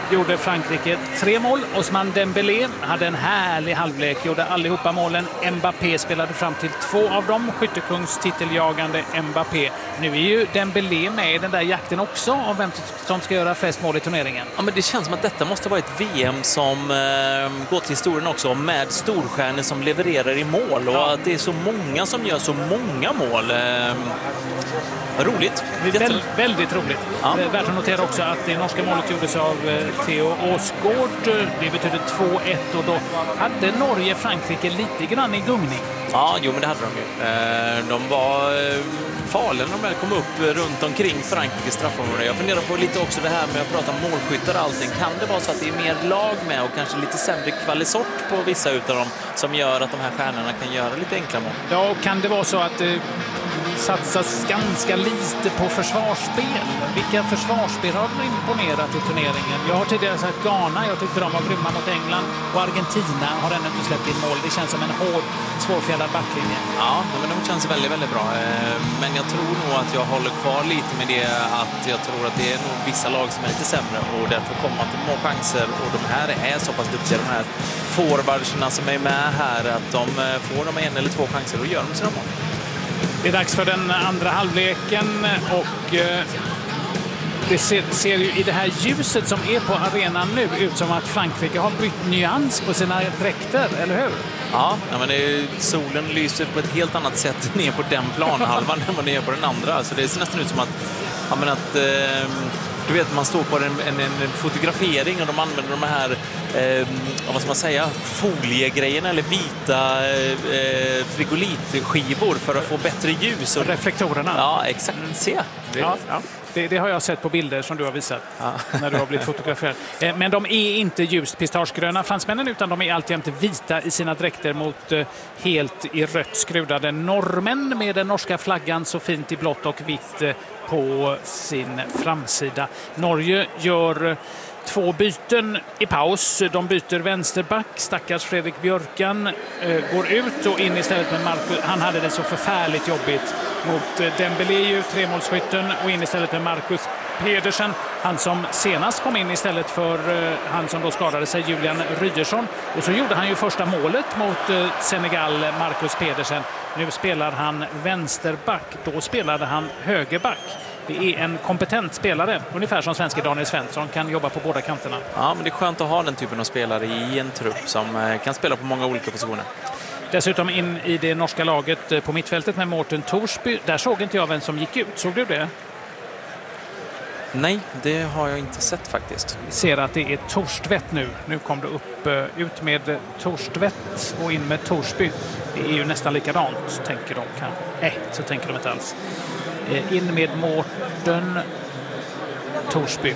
gjorde Frankrike 3 mål. Ousmane Dembélé hade en härlig halvlek, gjorde allihopa målen. Mbappé spelade fram till 2 av dem. Skyttekungstiteljagande Mbappé. Nu är ju Dembélé med i den där jakten också om vem som ska göra flest mål i turneringen. Ja, men det känns som att detta måste vara ett VM som går till historien också med storstjärnor som levererar i mål och att det är så många som gör så många mål. Roligt. Väldigt roligt. Ja. Värt att notera också att det norska målet gjordes av Theo Åsgård. Det betyder 2-1 och då hade Norge-Frankrike lite grann i gungning. Ja, jo men det hade de ju. De var farliga när de kom upp runt omkring Frankrikes straffområde. Jag funderar på lite också det här med att prata om målskyttar och allting. Kan det vara så att det är mer lag med och kanske lite sämre kvalisort på vissa utav dem som gör att de här stjärnorna kan göra lite enkla mål? Ja, och kan det vara så att satsas ganska lite på försvarsspel? Vilka försvarsspel har de imponerat i turneringen? Jag har tidigare sagt Ghana, jag tyckte de var grymma mot England, och Argentina har ännu inte släppt in mål. Det känns som en hård, svårfjällad backlinje. Ja, men de känns väldigt, väldigt bra. Men jag tror nog att jag håller kvar lite med det, att jag tror att det är nog vissa lag som är lite sämre och därför kommer man till många chanser, och de här är så pass duktiga, de här forwardsarna som är med här, att de får de 1 eller 2 chanser och gör de sina mål. Det är dags för den andra halvleken och det ser ju i det här ljuset som är på arenan nu ut som att Frankrike har bytt nyans på sina dräkter, eller hur? Ja, men solen lyser på ett helt annat sätt ner på den planhalvan än vad det gör på den andra. Så det ser nästan ut som att du vet, man står på en fotografering och de använder de här vad ska man säga, foliegrejerna eller vita frigolitskivor för att få bättre ljus. Och reflektorerna. Ja, exakt. Se. Ja. Det har jag sett på bilder som du har visat när du har blivit fotograferad. Men de är inte ljust pistagegröna, fransmännen, utan de är alltjämt vita i sina dräkter mot helt i rött skrudade norrmän med den norska flaggan så fint i blått och vitt på sin framsida. Norge gör 2 byten i paus. De byter vänsterback. Stackars Fredrik Björkan går ut och in istället med Marcus. Han hade det så förfärligt jobbigt mot Dembélé, 3-målsskytten, och in istället med Marcus Pedersen. Han som senast kom in istället för han som då skadade sig, Julian Rydersson. Och så gjorde han ju första målet mot Senegal, Marcus Pedersen. Nu spelar han vänsterback. Då spelade han högerback. Det är en kompetent spelare, ungefär som svenska Daniel Svensson, kan jobba på båda kanterna. Ja, men det är skönt att ha den typen av spelare i en trupp som kan spela på många olika positioner. Dessutom in i det norska laget på mittfältet med Morten Torsby. Där såg inte jag vem som gick ut. Såg du det? Nej, det har jag inte sett faktiskt. Vi ser att det är Torstvedt nu. Nu kom det ut med Torstvedt och in med Torsby. Det är ju nästan likadant, tänker de kanske. Nej, så tänker de inte alls. In med Morten Torsby.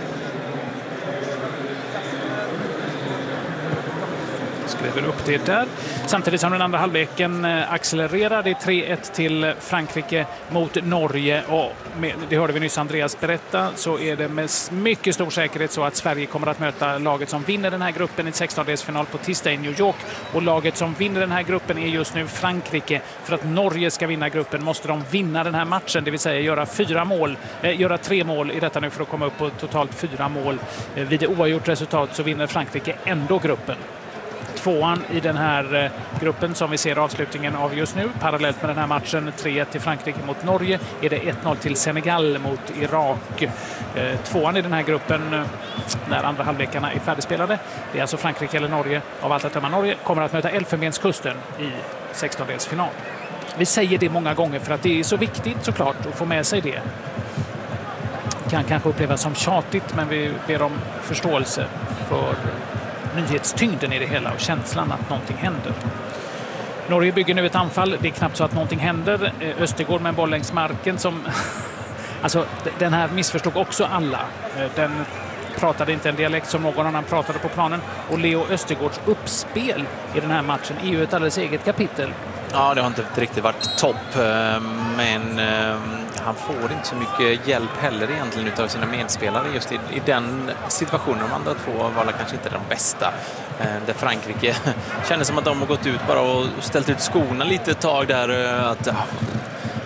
Skriver upp det där. Samtidigt som den andra halvleken accelererar. Det är 3-1 till Frankrike mot Norge. Och det hörde vi nyss Andreas berätta, så är det med mycket stor säkerhet så att Sverige kommer att möta laget som vinner den här gruppen i 16-delsfinal på tisdag i New York. Och laget som vinner den här gruppen är just nu Frankrike. För att Norge ska vinna gruppen måste de vinna den här matchen, det vill säga göra 3 mål i detta nu för att komma upp på totalt 4 mål. Vid det oavgjort resultat så vinner Frankrike ändå gruppen. 2:an i den här gruppen som vi ser avslutningen av just nu. Parallellt med den här matchen 3-1 till Frankrike mot Norge är det 1-0 till Senegal mot Irak. 2:an i den här gruppen när andra halvlekarna är färdigspelade. Det är alltså Frankrike eller Norge. Av allt att döma Norge kommer att möta Elfenbenskusten i 16-delsfinal. Vi säger det många gånger för att det är så viktigt såklart att få med sig det. Kan kanske upplevas som tjatigt, men vi ber om förståelse för nyhetstyngden i det hela och känslan att någonting händer. Norge bygger nu ett anfall. Det är knappt så att någonting händer. Östergård med en boll längs marken som... alltså, den här missförstod också alla. Den pratade inte en dialekt som någon annan pratade på planen. Och Leo Östergårds uppspel i den här matchen är ju ett alldeles eget kapitel. Ja, det har inte riktigt varit topp, men han får inte så mycket hjälp heller egentligen utav sina medspelare just i den situationen. De andra 2 var kanske inte de bästa. Där Frankrike känner som att de har gått ut bara och ställt ut skorna lite ett tag där. Att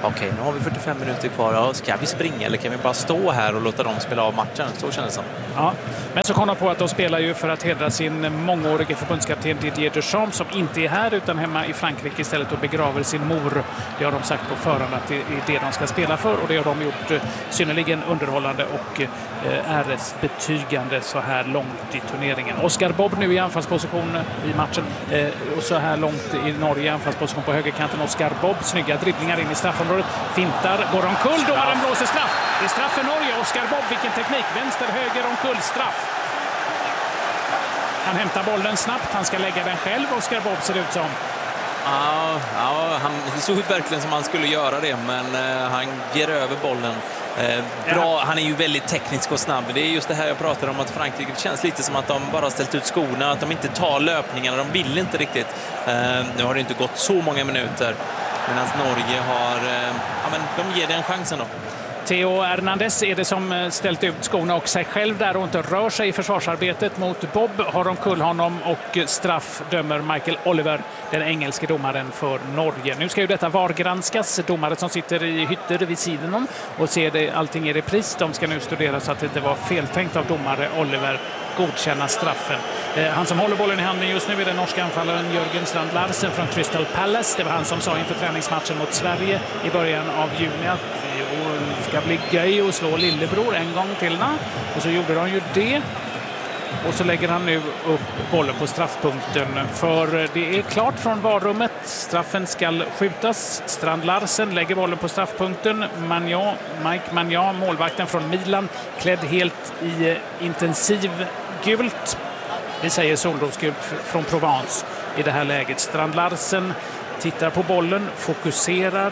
okej, nu har vi 45 minuter kvar. Ja, ska vi springa eller kan vi bara stå här och låta dem spela av matchen? Så känns det som. Ja, men så kom de på att de spelar ju för att hedra sin mångårige förbundskapten Didier Deschamps som inte är här utan hemma i Frankrike istället och begraver sin mor. Det har de sagt på förhand att det är det de ska spela för och det har de gjort synnerligen underhållande och äresbetygande så här långt i turneringen. Oscar Bob nu i anfallsposition i matchen och så här långt i Norge i anfallsposition på högerkanten. Oscar Bob, snygga dribblingar in i straffområdet, fintar, går omkull, domaren blåser straff. Det är straff för Norge, Oscar Bob, vilken teknik, vänster, höger, omkull, straff. Han hämtar bollen snabbt, han ska lägga den själv, Oscar Bob ser det ut som. Ja, det såg ut verkligen som han skulle göra det, men han ger över bollen. Bra, ja. Han är ju väldigt teknisk och snabb. Det är just det här jag pratar om, att Frankrike känns lite som att de bara ställt ut skorna, att de inte tar löpningarna, de vill inte riktigt. Nu har det inte gått så många minuter, medan Norge har, men de ger den chansen då. Theo Hernandez är det som ställt ut skorna och sig själv där och inte rör sig i försvarsarbetet mot Bob. Har de kull honom och straff dömer Michael Oliver, den engelske domaren för Norge. Nu ska ju detta VAR-granskas. Domare som sitter i hytter vid sidan om och ser det, allting i repris. De ska nu studera så att det inte var feltänkt av domare Oliver godkänna straffen. Han som håller bollen i handen just nu är den norska anfallaren Jörgen Strand Larsen från Crystal Palace. Det var han som sa inför träningsmatchen mot Sverige i början av juni att det ska bli göj och slå lillebror en gång till. Och så gjorde de ju det. Och så lägger han nu upp bollen på straffpunkten. För det är klart från varummet. Straffen ska skjutas. Strand Larsen lägger bollen på straffpunkten. Mike Magnan, målvakten från Milan, klädd helt i intensiv gult. Vi säger solrosgult från Provence i det här läget. Strand Larsen tittar på bollen, fokuserar.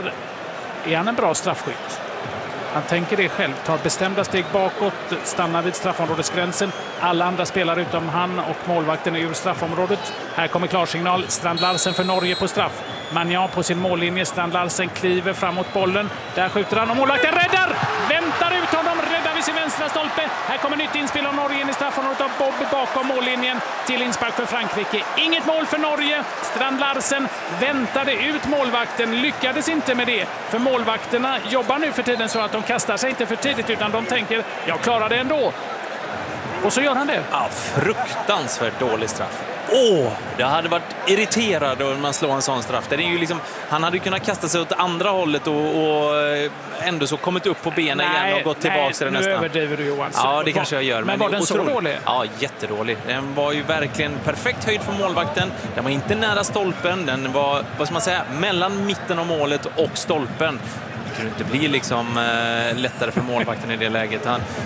Är han en bra straffskytt? Han tänker det själv, tar bestämda steg bakåt, stannar vid straffområdesgränsen. Alla andra spelar utom han och målvakten är ur straffområdet. Här kommer klarsignal. Strand Larsen för Norge på straff. Magnan på sin mållinje. Strand Larsen kliver framåt bollen. Där skjuter han och målvakten räddar! Väntar ut honom, räddar vid sin vänstra stolpe. Här kommer nytt inspel av Norge in i straffområdet av Bob bakom mållinjen till inspark för Frankrike. Inget mål för Norge. Strand Larsen väntade ut målvakten, lyckades inte med det. För målvakterna jobbar nu för tiden så att de kastar sig inte för tidigt utan de tänker, jag klarar det ändå. Och så gör han det. Ja, fruktansvärt dålig straff. Det hade varit irriterad om man slår en sån straff. Det är ju liksom, han hade kunnat kasta sig åt andra hållet och ändå så kommit upp på benen igen och gått tillbaka till det nästan. Nu överdriver du, Johan. Ja, det kanske jag gör. Men var den så dålig? Ja, jättedålig. Den var ju verkligen perfekt höjd för målvakten. Den var inte nära stolpen. Den var, vad ska man säga, mellan mitten av målet och stolpen. Det kunde inte bli liksom lättare för målvakten i det läget.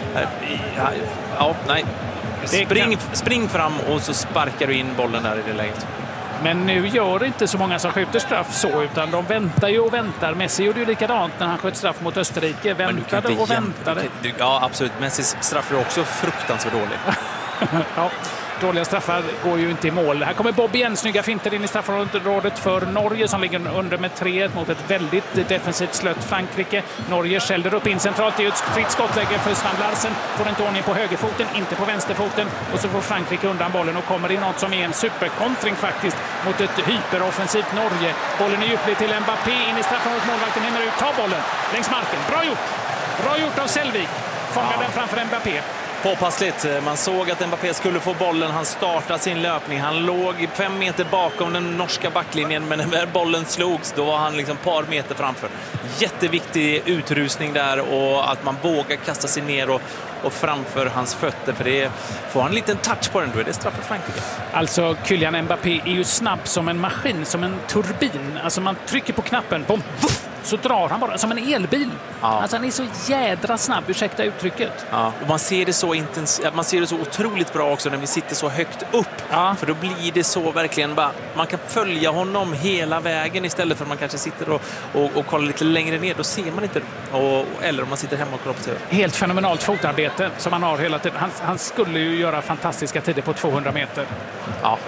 Spring fram och så sparkar du in bollen där i det läget. Men nu gör inte så många som skjuter straff så, utan de väntar ju och väntar. Messi gjorde ju likadant när han sköt straff mot Österrike. Väntade och väntade. Ja, absolut. Messis straff är också fruktansvärt dålig. Ja. Dåliga straffar går ju inte i mål. Här kommer Bob igen, snygga finter in i straffområdet för Norge som ligger under med 3-1 mot ett väldigt defensivt slött Frankrike. Norge skäller upp in centralt i ett fritt skottläge för Strand Larsen. Får inte ordning på högerfoten, inte på vänsterfoten. Och så får Frankrike undan bollen och kommer in något som är en superkontring faktiskt mot ett hyperoffensivt Norge. Bollen är djupled till Mbappé in i straffområdet. Målvakten hinner ut, tar bollen längs marken. Bra gjort! Bra gjort av Selvik. Fångar den framför Mbappé. Påpassligt. Man såg att Mbappé skulle få bollen. Han startade sin löpning. Han låg 5 meter bakom den norska backlinjen, men när bollen slogs då var han liksom ett par meter framför. Jätteviktig utrustning där och att man vågar kasta sig ner och framför hans fötter, för det får han en liten touch på den, då är det straff för Frankrike. Alltså Kylian Mbappé är ju snabb som en maskin, som en turbin. Alltså man trycker på knappen, bom, så drar han bara som en elbil. Ja. Alltså han är så jädra snabb, ursäkta uttrycket. Ja. Och man ser det så intensivt, man ser det så otroligt bra också när vi sitter så högt upp. Ja. För då blir det så verkligen bara, man kan följa honom hela vägen istället för att man kanske sitter och kollar lite längre ner, då ser man inte. Eller om man sitter hemma och kollar på TV. Helt fenomenalt fotarbete som han har hela tiden. Han skulle ju göra fantastiska tider på 200 meter. Ja.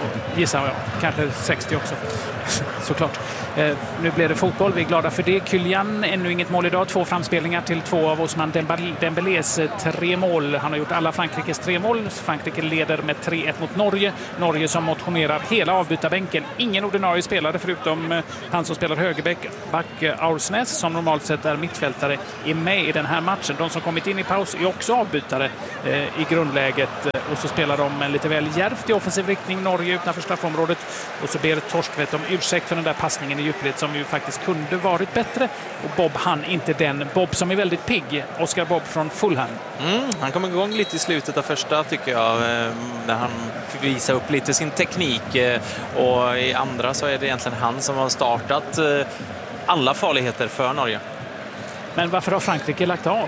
gissar jag. Kanske 60 också. Såklart. Nu blir det fotboll. Vi är glada för det. Kylian, ännu inget mål idag. 2 framspelningar till 2 av Ousmane Dembélés 3 mål. Han har gjort alla Frankrikes 3 mål. Frankrike leder med 3-1 mot Norge. Norge som motionerar hela avbytarbänken. Ingen ordinarie spelare förutom han som spelar högerback, Aursnes, som normalt sett är mittfältare, är med i den här matchen. De som kommit in i paus är också avbytare i grundläget. Och så spelar de lite väl djärvt i offensiv riktning, Norge utanför straffområdet. Och så ber Torstvedt om ursäkt för den där passningen i djupled som ju faktiskt kunde varit bättre. Och Bob hann inte den. Bob som är väldigt pigg. Oscar Bob från Fulham. Han kom igång lite i slutet av första, tycker jag, när han visar upp lite sin teknik. Och i andra så är det egentligen han som har startat alla farligheter för Norge. Men varför har Frankrike lagt av?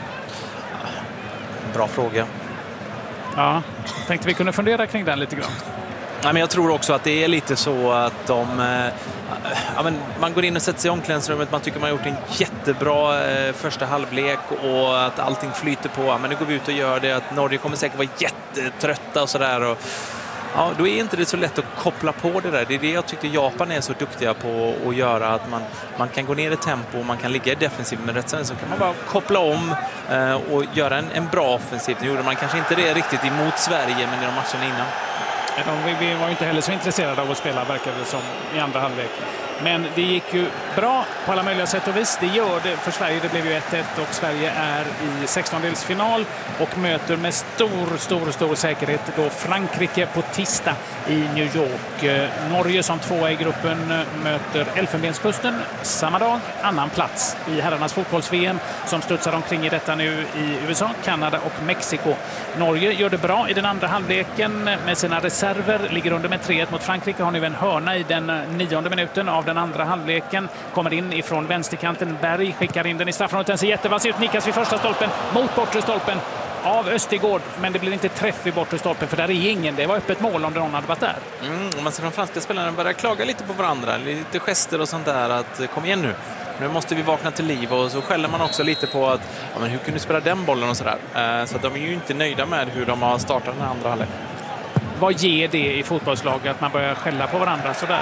Bra fråga. Ja, tänkte vi kunde fundera kring den lite grann. Nej, men jag tror också att det är lite så att man går in och sätter sig i omklädningsrummet, man tycker man har gjort en jättebra första halvlek och att allting flyter på. Men nu går vi ut och gör det, att Norge kommer säkert vara jättetrötta och sådär. Ja, då är inte det så lätt att koppla på det där. Det är det jag tyckte Japan är så duktiga på att göra, att man kan gå ner i tempo och man kan ligga i defensiv, men rätt sen så kan man bara koppla om och göra en bra offensiv. Nu gjorde man kanske inte det riktigt emot Sverige, men i de matcherna innan. Vi var ju inte heller så intresserade av att spela, verkade det som, i andra halvlek. Men det gick ju bra på alla möjliga sätt och vis. Det gör det för Sverige. Det blev ju 1-1 och Sverige är i 16-delsfinal och möter med stor säkerhet då Frankrike på tisdag i New York. Norge som 2 i gruppen möter Elfenbenskusten samma dag. Annan plats i herrarnas fotbolls-VM som studsar omkring i detta nu i USA, Kanada och Mexiko. Norge gör det bra i den andra halvleken med sina reserver. Ligger under med 3-1 mot Frankrike. Har nu en hörna i den 9:e minuten av den andra halvleken. Kommer in ifrån vänsterkanten. Berg skickar in den i straffområdet. Den ser jättevass ut. Nikas vid första stolpen mot bortre stolpen av Östigård. Men det blir inte träff i bortre stolpen, för där är ingen. Det var öppet mål om någon hade varit där. Och man ser de franska spelarna börjar klaga lite på varandra. Lite gester och sånt där. Att kom igen nu. Nu måste vi vakna till liv. Och så skäller man också lite på att men hur kunde du spela den bollen och sådär. Så att de är ju inte nöjda med hur de har startat den andra halvlek. Vad ger det i fotbollslag att man börjar skälla på varandra sådär?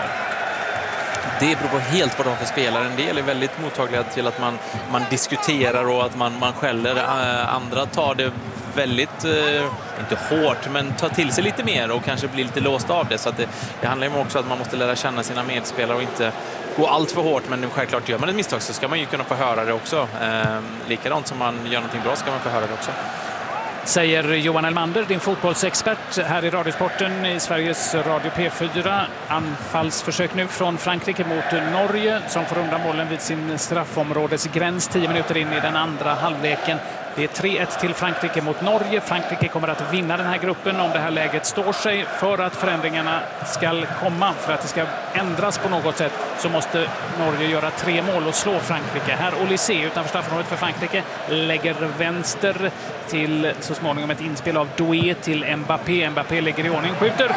Det beror på helt vad de för spelare. En del är väldigt mottagliga till att man diskuterar och att man skäller. Andra tar det väldigt, inte hårt, men tar till sig lite mer och kanske blir lite låst av det. Så att det handlar ju också om att man måste lära känna sina medspelare och inte gå allt för hårt. Men självklart gör man ett misstag så ska man ju kunna få höra det också. Likadant som man gör någonting bra ska man få höra det också. Säger Johan Elmander, din fotbollsexpert här i Radiosporten i Sveriges Radio P4. Anfallsförsök nu från Frankrike mot Norge som får undan bollen vid sin straffområdesgräns 10 minuter in i den andra halvleken. Det är 3-1 till Frankrike mot Norge. Frankrike kommer att vinna den här gruppen om det här läget står sig. För att förändringarna ska komma, för att det ska ändras på något sätt, så måste Norge göra 3 mål och slå Frankrike. Här Olysée utanför straffområdet för Frankrike lägger vänster till så småningom ett inspel av Doué till Mbappé. Mbappé lägger i ordning, skjuter.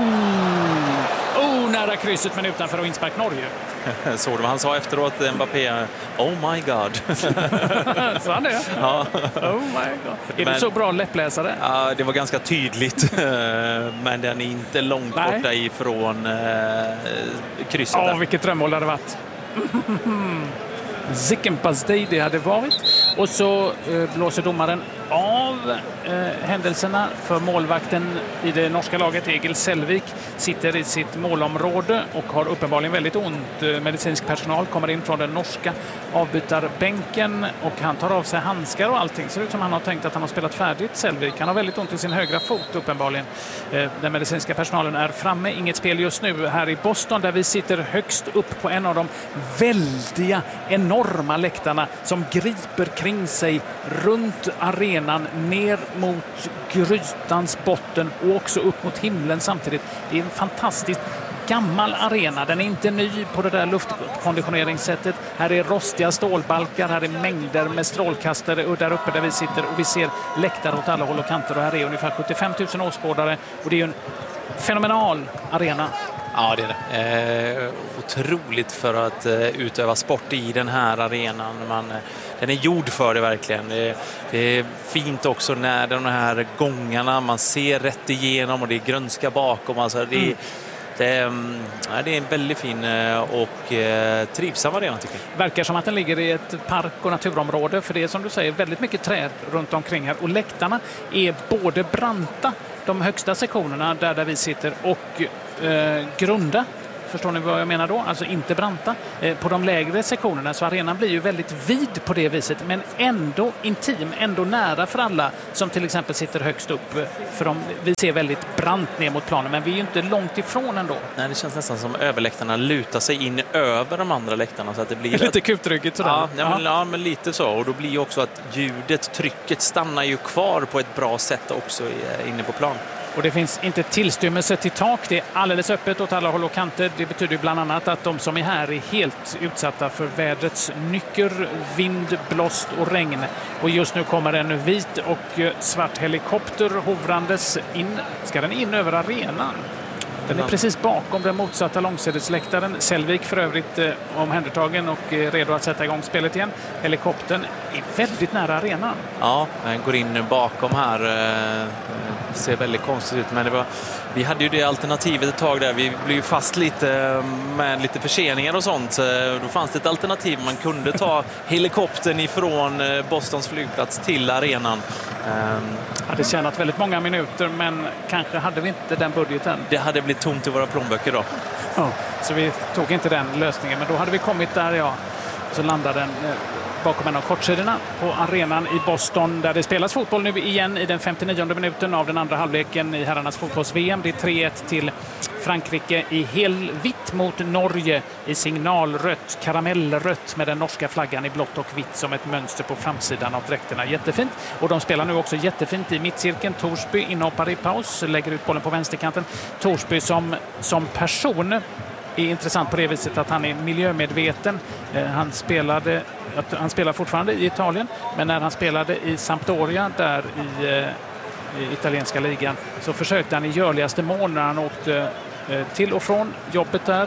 Nära krysset men utanför och inspark Norge. Så det han sa efteråt, Mbappé, oh my god. Så han det? Ja. Oh my god. Är du så bra läppläsare? Ja, det var ganska tydligt. Men den är inte långt borta ifrån krysset. Ja, vilket drömmål det hade varit. Zickenpastej det hade varit. Och så blåser domaren av händelserna för målvakten i det norska laget. Egil Selvik sitter i sitt målområde och har uppenbarligen väldigt ont. Medicinsk personal kommer in från den norska avbytarbänken och han tar av sig handskar och allting. Ser ut som han har tänkt att han har spelat färdigt, Selvik. Han har väldigt ont i sin högra fot uppenbarligen. Den medicinska personalen är framme. Inget spel just nu här i Boston där vi sitter högst upp på en av de väldiga, enorma läktarna som griper kring sig runt arenan ner mot grytans botten och också upp mot himlen samtidigt. Det är en fantastiskt gammal arena. Den är inte ny på det där luftkonditioneringssättet. Här är rostiga stålbalkar, här är mängder med strålkastare och där uppe där vi sitter och vi ser läktare åt alla håll och kanter och här är ungefär 75 000 åskådare och det är ju en fenomenal arena. Ja, det är det. Otroligt för att utöva sport i den här arenan. Den är gjord för det verkligen. Det är fint också när de här gångarna, man ser rätt igenom och det är grönska bakom. Alltså, Det är en väldigt fin och trivsam arena tycker jag. Verkar som att den ligger i ett park- och naturområde, för det är som du säger väldigt mycket träd runt omkring här. Och läktarna är både branta, de högsta sektionerna där vi sitter, och grunda. Förstår ni vad jag menar då? Alltså inte branta. På de lägre sektionerna så arenan blir ju väldigt vid på det viset, men ändå intim, ändå nära för alla som till exempel sitter högst upp. För vi ser väldigt brant ner mot planen, men vi är ju inte långt ifrån ändå. Nej, det känns nästan som överläktarna lutar sig in över de andra läktarna så att det blir lite kutryggigt sådär. Ja, men lite så. Och då blir ju också att ljudet, trycket stannar ju kvar på ett bra sätt också inne på plan. Och det finns inte tillstymmelse till tak. Det är alldeles öppet åt alla håll och kanter. Det betyder bland annat att de som är här är helt utsatta för vädrets nycker, vind, blåst och regn. Och just nu kommer en vit och svart helikopter hovrandes in. Ska den in över arenan? Den är precis bakom den motsatta långsidesläktaren. Selvik för övrigt omhändertagen och redo att sätta igång spelet igen. Helikoptern är väldigt nära arenan. Ja, den går in bakom här. Ser väldigt konstigt ut, men vi hade ju det alternativet ett tag där. Vi blev ju fast lite med lite förseningar och sånt. Då fanns det ett alternativ. Man kunde ta helikoptern ifrån Bostons flygplats till arenan. Hade tjänat väldigt många minuter, men kanske hade vi inte den budgeten. Det hade blivit tomt i våra plånböcker då. Ja, så vi tog inte den lösningen, men då hade vi kommit där, ja. Så landade den bakom en av kortsidorna på arenan i Boston, där det spelas fotboll nu igen i den 59:e minuten av den andra halvleken i herrarnas fotbolls-VM. Det är 3-1 till Frankrike i helvitt mot Norge i signalrött, karamellrött med den norska flaggan i blått och vitt som ett mönster på framsidan av dräkterna. Jättefint. Och de spelar nu också jättefint i mittcirkeln. Torsby inhoppar i paus, lägger ut bollen på vänsterkanten. Torsby som person är intressant på det viset att han är miljömedveten. Han spelar fortfarande i Italien, men när han spelade i Sampdoria där i italienska ligan så försökte han i görligaste mån när han åkte till och från jobbet där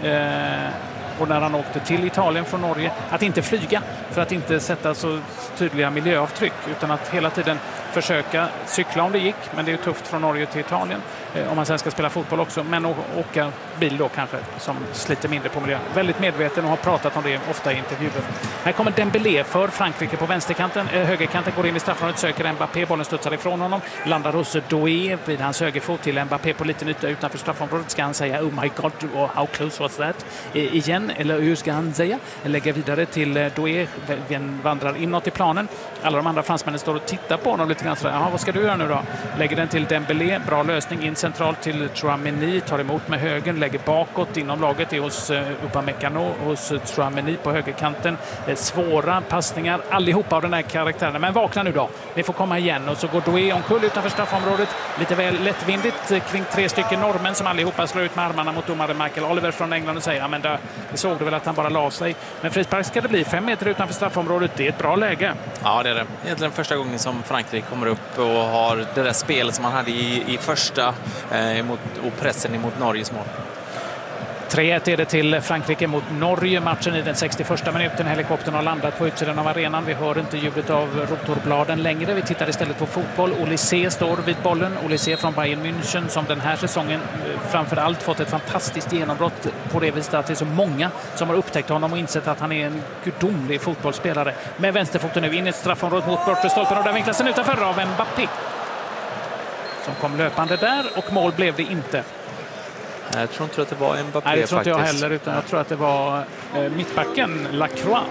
och när han åkte till Italien från Norge att inte flyga för att inte sätta så tydliga miljöavtryck, utan att hela tiden försöka cykla om det gick, men det är tufft från Norge till Italien om man sen ska spela fotboll också, men åka bil då kanske som sliter mindre på miljön. Väldigt medveten och har pratat om det ofta i intervjuer. Här kommer Dembélé för Frankrike på vänsterkanten. Högerkanten går in i straffområdet, söker Mbappé, bollen studsar ifrån honom, landar hos Doué vid hans högerfot till Mbappé på liten yta utanför straffområdet. Ska han säga oh my god, how close was that? Igen, eller hur ska han säga? Lägga vidare till Doué, vandrar inåt i planen. Alla de andra fransmännen står och tittar på honom lite grann sådär. Jaha, vad ska du göra nu då? Lägger den till Dembélé, bra lösning in centralt till Tchouaméni, tar emot med högen, lägger bakåt inom laget, är hos Upamecano, hos Tchouaméni på högerkanten. Svåra passningar, allihopa av den här karaktären. Men vakna nu då, ni får komma igen. Och så går Doué omkull utanför straffområdet, lite väl lättvindigt kring 3 stycken norrmän som allihopa slår ut med armarna mot domare Michael Oliver från England och säger, ja men det såg du väl att han bara la sig. Men frispark ska det bli, 5 meter utanför straffområdet, det är ett bra läge. Ja, det är det. Egentligen första gången som Frankrike kommer upp och har det där spelet som man hade i första och pressen emot Norges mål. 3-1 är det till Frankrike mot Norge. Matchen i den 61:a minuten. Helikoptern har landat på utsidan av arenan. Vi hör inte ljudet av rotorbladen längre. Vi tittar istället på fotboll. Olysée står vid bollen. Olysée från Bayern München som den här säsongen framförallt fått ett fantastiskt genombrott på det viset att det är så många som har upptäckt honom och insett att han är en gudomlig fotbollsspelare. Med vänsterfoten nu in i ett straffområde mot bortre stolpen och där vinklas den utanför av Mbappé som kom löpande där och mål blev det inte. Jag tror inte att det var Mbappé. Nej, det tror inte jag faktiskt. heller, utan jag tror att det var mittbacken Lacroix.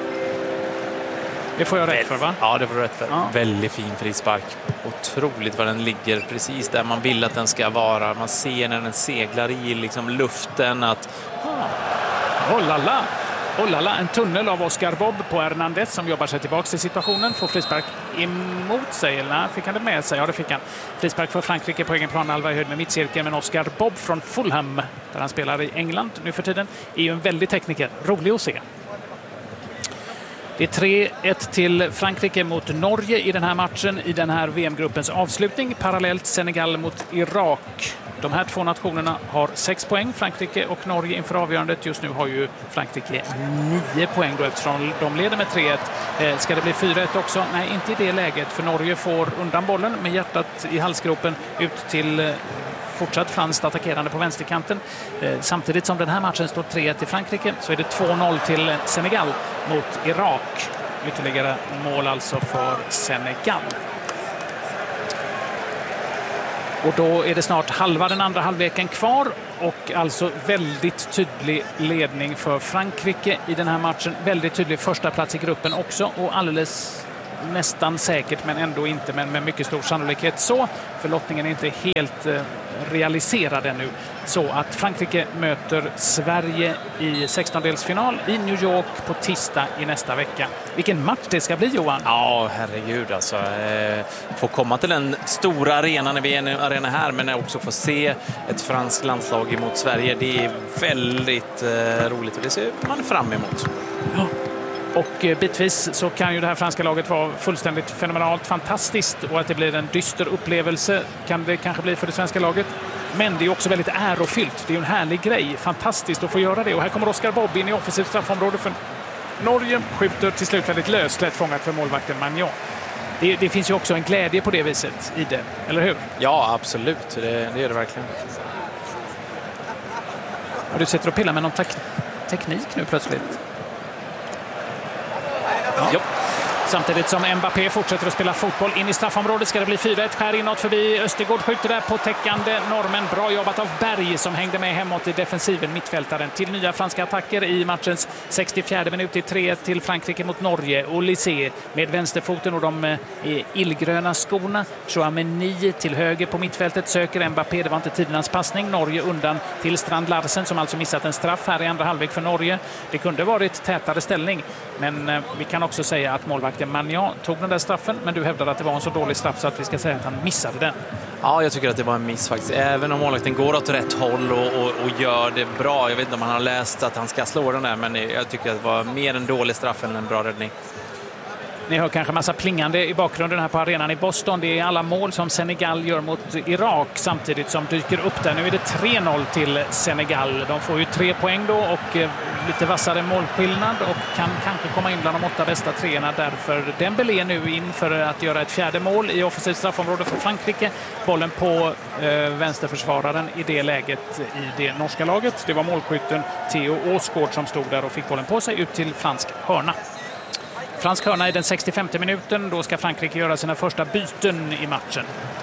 Det får jag rätt för, va? Ja, det får du rätt för. Ja. Väldigt fin frispark. Otroligt vad den ligger precis där man vill att den ska vara. Man ser när den seglar i liksom luften att... Oh la la, en tunnel av Oscar Bob på Hernandez som jobbar sig tillbaka till situationen. Får frispark emot sig, eller fick han det med sig? Ja, det fick han. Frispark för Frankrike på egen plan, halva i höjd med mittcirkeln. Men Oscar Bob från Fulham, där han spelar i England nu för tiden, är ju en väldig tekniker. Rolig att se. Det är 3-1 till Frankrike mot Norge i den här matchen, i den här VM-gruppens avslutning. Parallellt Senegal mot Irak. De här två nationerna har 6 poäng, Frankrike och Norge inför avgörandet. Just nu har ju Frankrike 9 poäng då, eftersom de leder med 3-1. Ska det bli 4-1 också? Nej, inte i det läget, för Norge får undan bollen med hjärtat i halsgropen ut till fortsatt franskt attackerande på vänsterkanten. Samtidigt som den här matchen står 3-1 till Frankrike så är det 2-0 till Senegal mot Irak. Ytterligare mål alltså för Senegal. Och då är det snart halva den andra halvleken kvar och alltså väldigt tydlig ledning för Frankrike i den här matchen. Väldigt tydlig första plats i gruppen också och alldeles nästan säkert men ändå inte, men med mycket stor sannolikhet så. För lottningen är inte helt realiserad ännu. Så att Frankrike möter Sverige i 16-delsfinal i New York på tisdag i nästa vecka. Vilken match det ska bli, Johan! Ja, herregud alltså. Få komma till den stora arenan när vi är en arena här, men också få se ett franskt landslag emot Sverige. Det är väldigt roligt och det ser man fram emot. Ja. Och bitvis så kan ju det här franska laget vara fullständigt fenomenalt fantastiskt och att det blir en dyster upplevelse kan det kanske bli för det svenska laget. Men det är också väldigt ärofyllt. Det är en härlig grej. Fantastiskt att få göra det. Och här kommer Oscar Bobb in i offensivt straffområde för Norge. Skjuter till slut väldigt löst, lätt fångat för målvakten Magnon. Det finns ju också en glädje på det viset i det, eller hur? Ja, absolut. Det gör det verkligen. Och du sitter och pillar med någon teknik nu plötsligt. Ja. Samtidigt som Mbappé fortsätter att spela fotboll in i straffområdet ska det bli 4-1. Skär inåt förbi Östergård, skjuter där på täckande normen. Bra jobbat av Berg som hängde med hemåt i defensiven, mittfältaren. Till nya franska attacker i matchens 64 minut i 3-1 till Frankrike mot Norge. Olysée med vänsterfoten och de illgröna skorna. Chouameni till höger på mittfältet söker Mbappé. Det var inte tidernas passning. Norge undan till Strand Larsen som alltså missat en straff här i andra halvlek för Norge. Det kunde varit tätare ställning, men vi kan också säga att målvakten Magnon tog den där straffen, men du hävdade att det var en så dålig straff så att vi ska säga att han missade den. Ja, jag tycker att det var en miss faktiskt. Även om målvakten går åt rätt håll och gör det bra. Jag vet inte om han har läst att han ska slå den där, men jag tycker att det var mer en dålig straff än en bra räddning. Ni hör kanske massa plingande i bakgrunden här på arenan i Boston. Det är alla mål som Senegal gör mot Irak samtidigt som dyker upp där. Nu är det 3-0 till Senegal. De får ju 3 poäng då och lite vassare målskillnad och kan kanske komma in bland de 8 bästa treorna. Därför Dembélé nu in för att göra ett 4:e mål i offensivt straffområde för Frankrike. Bollen på vänsterförsvararen i det läget i det norska laget. Det var målskytten Theo Åsgård som stod där och fick bollen på sig ut till fransk hörna. Fransk hörna i den 65 minuten. Då ska Frankrike göra sina första byten i matchen.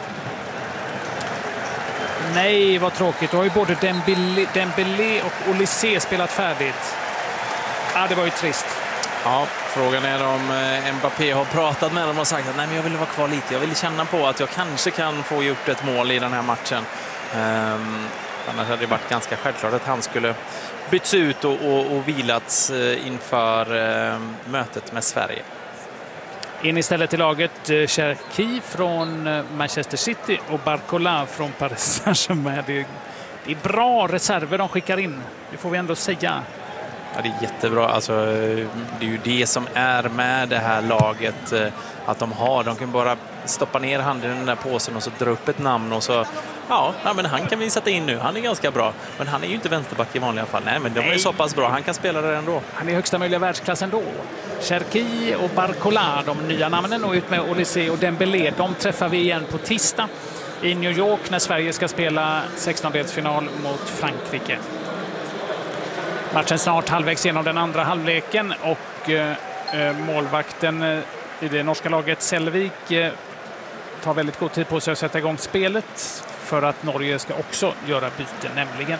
Nej, vad tråkigt. Då har ju både Dembélé och Olysée spelat färdigt. Ja, det var ju trist. Ja, frågan är om Mbappé har pratat med dem och sagt att nej, men jag vill vara kvar lite. Jag vill känna på att jag kanske kan få gjort ett mål i den här matchen. Annars hade det varit ganska självklart att han skulle byts ut och vilats inför mötet med Sverige. In istället i laget Cherki från Manchester City och Barcola från Paris Saint-Germain. Det är bra reserver de skickar in, det får vi ändå säga. Ja, det är jättebra. Alltså, det är ju det som är med det här laget. Att de kan bara stoppa ner handen i den där påsen och så dra upp ett namn och så ja, men han kan vi sätta in nu. Han är ganska bra. Men han är ju inte vänsterback i vanliga fall. Nej, men de är så pass bra. Han kan spela det ändå. Han är högsta möjliga världsklass ändå. Cherki och Barcola, de nya namnen, och ut med Olysée och Dembélé. De träffar vi igen på tisdag i New York när Sverige ska spela 16-delsfinal mot Frankrike. Matchen snart halvvägs genom den andra halvleken och målvakten i det norska laget Selvik tar väldigt god tid på sig att sätta igång spelet för att Norge ska också göra byten, nämligen.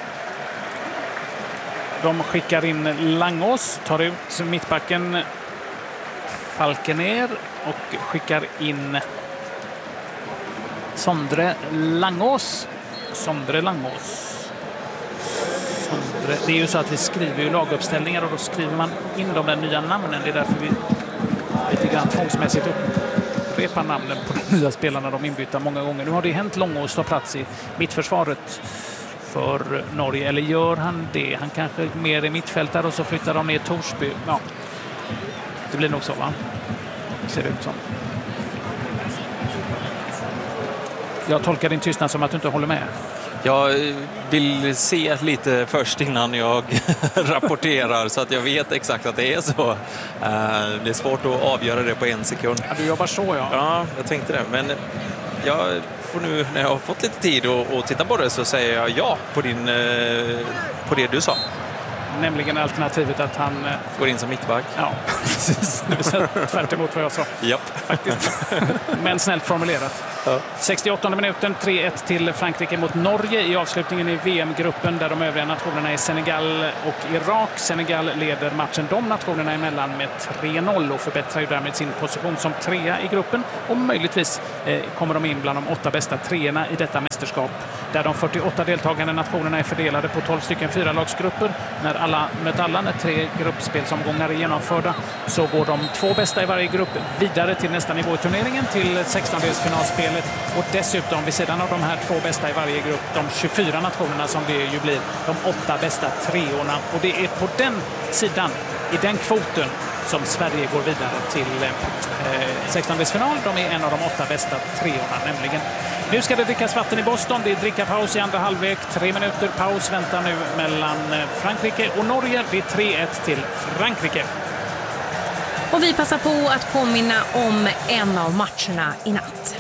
De skickar in Langås, tar ut mittbacken Falkener och skickar in Sondre Langås. Det är ju så att vi skriver ju laguppställningar och då skriver man in de där nya namnen. Det är därför vi lite grann tvångsmässigt upprepar namnen på de nya spelarna de inbyter många gånger. Nu har det hänt Långås tar plats i mittförsvaret för Norge. Eller gör han det? Han kanske mer i mittfältare och så flyttar de ner Torsby. Ja, det blir nog så, va? Ser det ut som. Jag tolkar din tystnad som att du inte håller med. Jag vill se lite först innan jag rapporterar så att jag vet exakt att det är så. Det är svårt att avgöra det på en sekund. Ja, du jobbar så, ja. Ja, jag tänkte det. Men jag får nu, när jag har fått lite tid och titta på det, så säger jag ja på det du sa. Nämligen alternativet att han går in som mittback. Ja, precis. Det är tvärt emot vad jag sa. Japp. Faktiskt. Men snällt formulerat. Ja. 68 minuten, 3-1 till Frankrike mot Norge i avslutningen i VM-gruppen, där de övriga nationerna är Senegal och Irak. Senegal leder matchen de nationerna emellan med 3-0 och förbättrar ju därmed sin position som 3:a i gruppen. Och möjligtvis kommer de in bland de 8 bästa 3:orna i detta mästerskap, där de 48 deltagande nationerna är fördelade på 12 stycken 4-lagsgrupper. När alla mött alla, när 3 gruppspelsomgångar är genomförda, så går de 2 bästa i varje grupp vidare till nästa nivå i turneringen, till 16-delsfinalspelet. Och dessutom, vid sidan av de här 2 bästa i varje grupp, de 24 nationerna som det ju blir, de 8 bästa 3:orna. Och det är på den sidan, i den kvoten, som Sverige går vidare till 16-delsfinal. De är en av de 8 bästa 3:orna nämligen. Nu ska det drickas vatten i Boston. Det är drickapaus i andra halvlek. 3 minuter paus väntar nu mellan Frankrike och Norge. Det är 3-1 till Frankrike. Och vi passar på att påminna om en av matcherna i natt.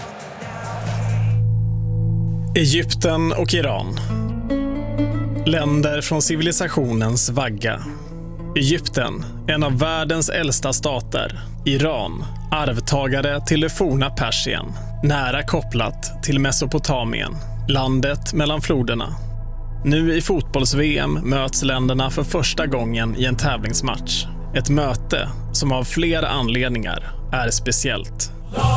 Egypten och Iran. Länder från civilisationens vagga. Egypten, en av världens äldsta stater. Iran, arvtagare till det forna Persien. Nära kopplat till Mesopotamien, landet mellan floderna. Nu i fotbolls-VM möts länderna för första gången i en tävlingsmatch. Ett möte som av flera anledningar är speciellt.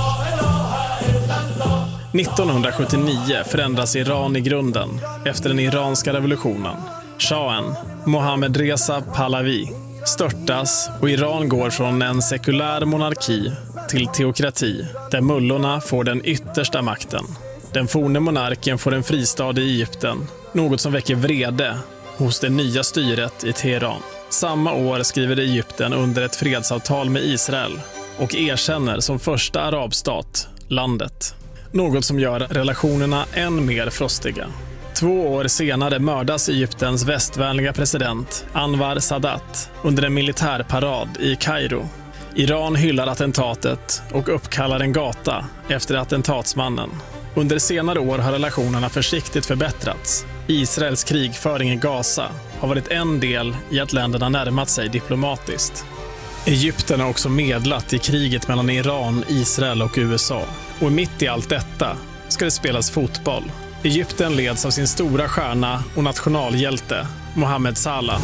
1979 förändras Iran i grunden efter den iranska revolutionen. Shahen, Mohammad Reza Pahlavi, störtas och Iran går från en sekulär monarki till teokrati, där mullorna får den yttersta makten. Den forne monarken får en fristad i Egypten, något som väcker vrede hos det nya styret i Teheran. Samma år skriver Egypten under ett fredsavtal med Israel och erkänner som första arabstat landet. Något som gör relationerna än mer frostiga. 2 år senare mördas Egyptens västvänliga president Anwar Sadat under en militärparad i Kairo. Iran hyllar attentatet och uppkallar en gata efter attentatsmannen. Under senare år har relationerna försiktigt förbättrats. Israels krigföring i Gaza har varit en del i att länderna närmat sig diplomatiskt. Egypten har också medlat i kriget mellan Iran, Israel och USA. Och mitt i allt detta ska det spelas fotboll. Egypten leds av sin stora stjärna och nationalhjälte, Mohamed Salah.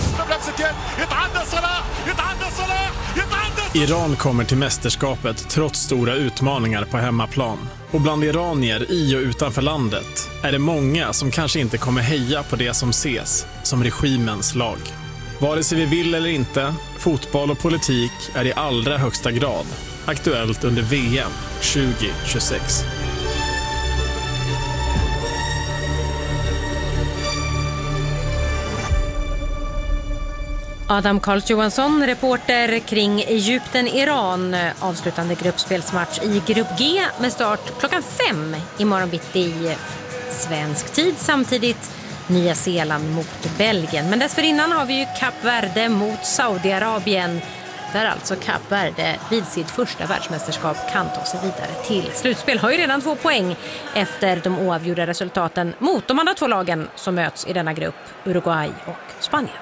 Iran kommer till mästerskapet trots stora utmaningar på hemmaplan. Och bland iranier i och utanför landet är det många som kanske inte kommer heja på det som ses som regimens lag. Vare sig vi vill eller inte, fotboll och politik är i allra högsta grad aktuellt under VM 2026. Adam Karls Johansson, reporter kring Egypten-Iran, avslutande gruppspelsmatch i Grupp G med start klockan 5 imorgon bitti svensk tid. Samtidigt Nya Zeeland mot Belgien. Men dessförinnan har vi ju Kap Verde mot Saudiarabien, där alltså Kap Verde vid sitt första världsmästerskap kan ta sig vidare till slutspel. Har ju redan 2 poäng efter de oavgjorda resultaten mot de andra 2 lagen som möts i denna grupp, Uruguay och Spanien.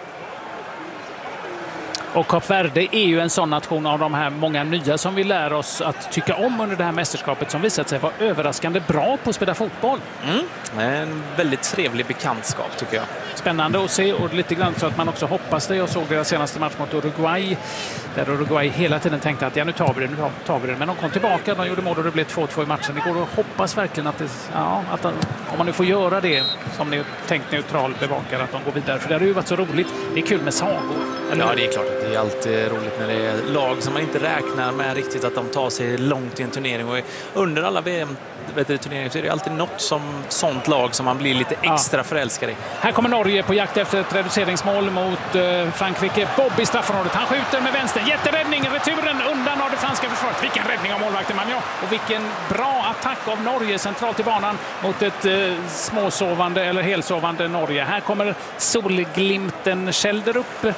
Och Kap Verde är ju en sån nation av de här många nya som vi lär oss att tycka om under det här mästerskapet, som visat sig vara överraskande bra på att spela fotboll. En väldigt trevlig bekantskap tycker jag. Spännande att se, och lite grann så att man också hoppas det. Jag såg deras senaste match mot Uruguay, där Uruguay hela tiden tänkte att ja, nu tar vi det. Men de kom tillbaka, de gjorde mål och det blev 2-2 i matchen. Det går att hoppas verkligen att, att om man nu får göra det som ni tänkt neutral bevakare, att de går vidare. För det har ju varit så roligt. Det är kul med sagor. Eller? Ja, det är klart att det är alltid roligt när det är lag som man inte räknar med riktigt att de tar sig långt i en turnering. Och under alla VM-turneringar så är det alltid något sånt lag som man blir lite extra förälskad i. Här kommer Norge på jakt efter ett reduceringsmål mot Frankrike. Bob i straffområdet. Han skjuter med vänster. Jätteräddning. Returen undan av det franska försvaret. Vilken räddning av målvakten Magnon. Och vilken bra attack av Norge centralt i banan mot ett småsovande eller helsovande Norge. Här kommer solglimten Kjelderup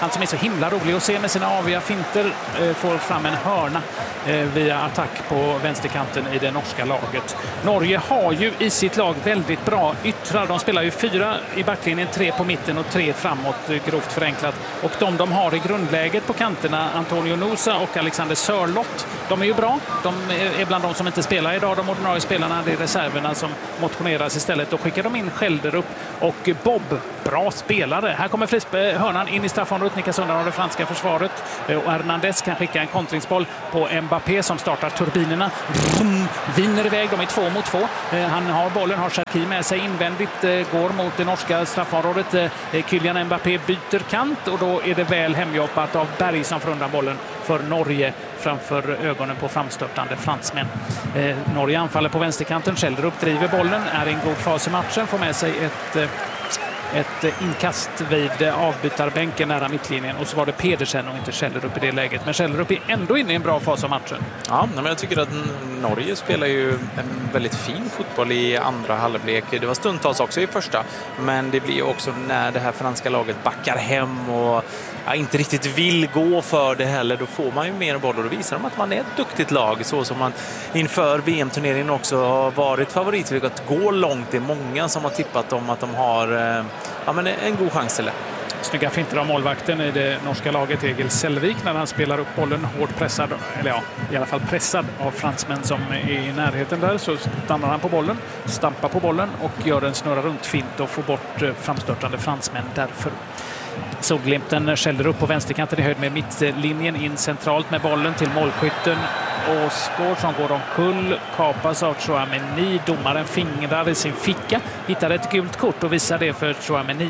Han som är så himla rolig att se med sina aviga finter får fram en hörna via attack på vänsterkanten i det norska laget. Norge har ju i sitt lag väldigt bra yttrar. De spelar ju 4 i backlinjen, 3 på mitten och 3 framåt, grovt förenklat. Och de har i grundläget på kanterna, Antonio Nusa och Alexander Sörlott, de är ju bra. De är bland de som inte spelar idag, de ordinarie spelarna. Det är reserverna som motioneras istället. Då skickar de in Skälderup och Bob, bra spelare. Här kommer hörnan in i straffområdet, nickas undan av det franska försvaret. Och Hernandez kan skicka en kontringsboll på Mbappé som startar turbinerna. Vinner iväg, de är 2 mot 2. Han har bollen, har Cherki med sig invändigt, går mot det norska straffområdet. Kylian Mbappé byter kant och då är det väl hemjobbat av Berg som får undan bollen för Norge framför ögonen på framstörtande fransmän. Norge anfaller på vänsterkanten, Skälderup driver bollen, är i en god fas i matchen, får med sig ett inkast vid avbytarbänken nära mittlinjen, och så var det Pedersen och inte Skälderup i det läget. Men Skälderup är ändå inne i en bra fas av matchen. Ja, men jag tycker att Norge spelar ju en väldigt fin fotboll i andra halvlek. Det var stundtals också i första, men det blir ju också när det här franska laget backar hem och inte riktigt vill gå för det heller, då får man ju mer boll och då visar de att man är ett duktigt lag, så som man inför VM-turneringen också har varit favorit för att gå långt. Det är många som har tippat om att de har en god chans till det. Snygga finter av målvakten i det norska laget, Egil Selvik, när han spelar upp bollen hårt pressad, eller ja, i alla fall pressad av fransmän som är i närheten där, så stannar han på bollen, stampar på bollen och gör en snurra runt fint och får bort framstörtande fransmän därför. Solglimten skäller upp på vänsterkanten i höjd med mittlinjen, in centralt med bollen till målskytten Åsgård som går omkull, kapas av Chouameni. Domaren fingrar i sin ficka, hittar ett gult kort och visar det för Chouameni.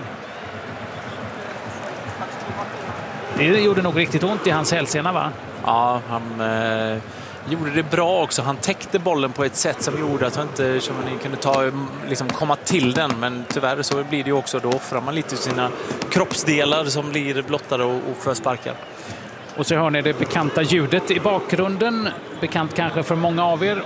Det gjorde nog riktigt ont i hans hälsena, va? Ja, han gjorde det bra också. Han täckte bollen på ett sätt som gjorde att han inte kunde komma till den. Men tyvärr så blir det ju också, då offrar man lite sina kroppsdelar som blir blottade och för sparkar. Och så hör ni det bekanta ljudet i bakgrunden. Bekant kanske för många av er.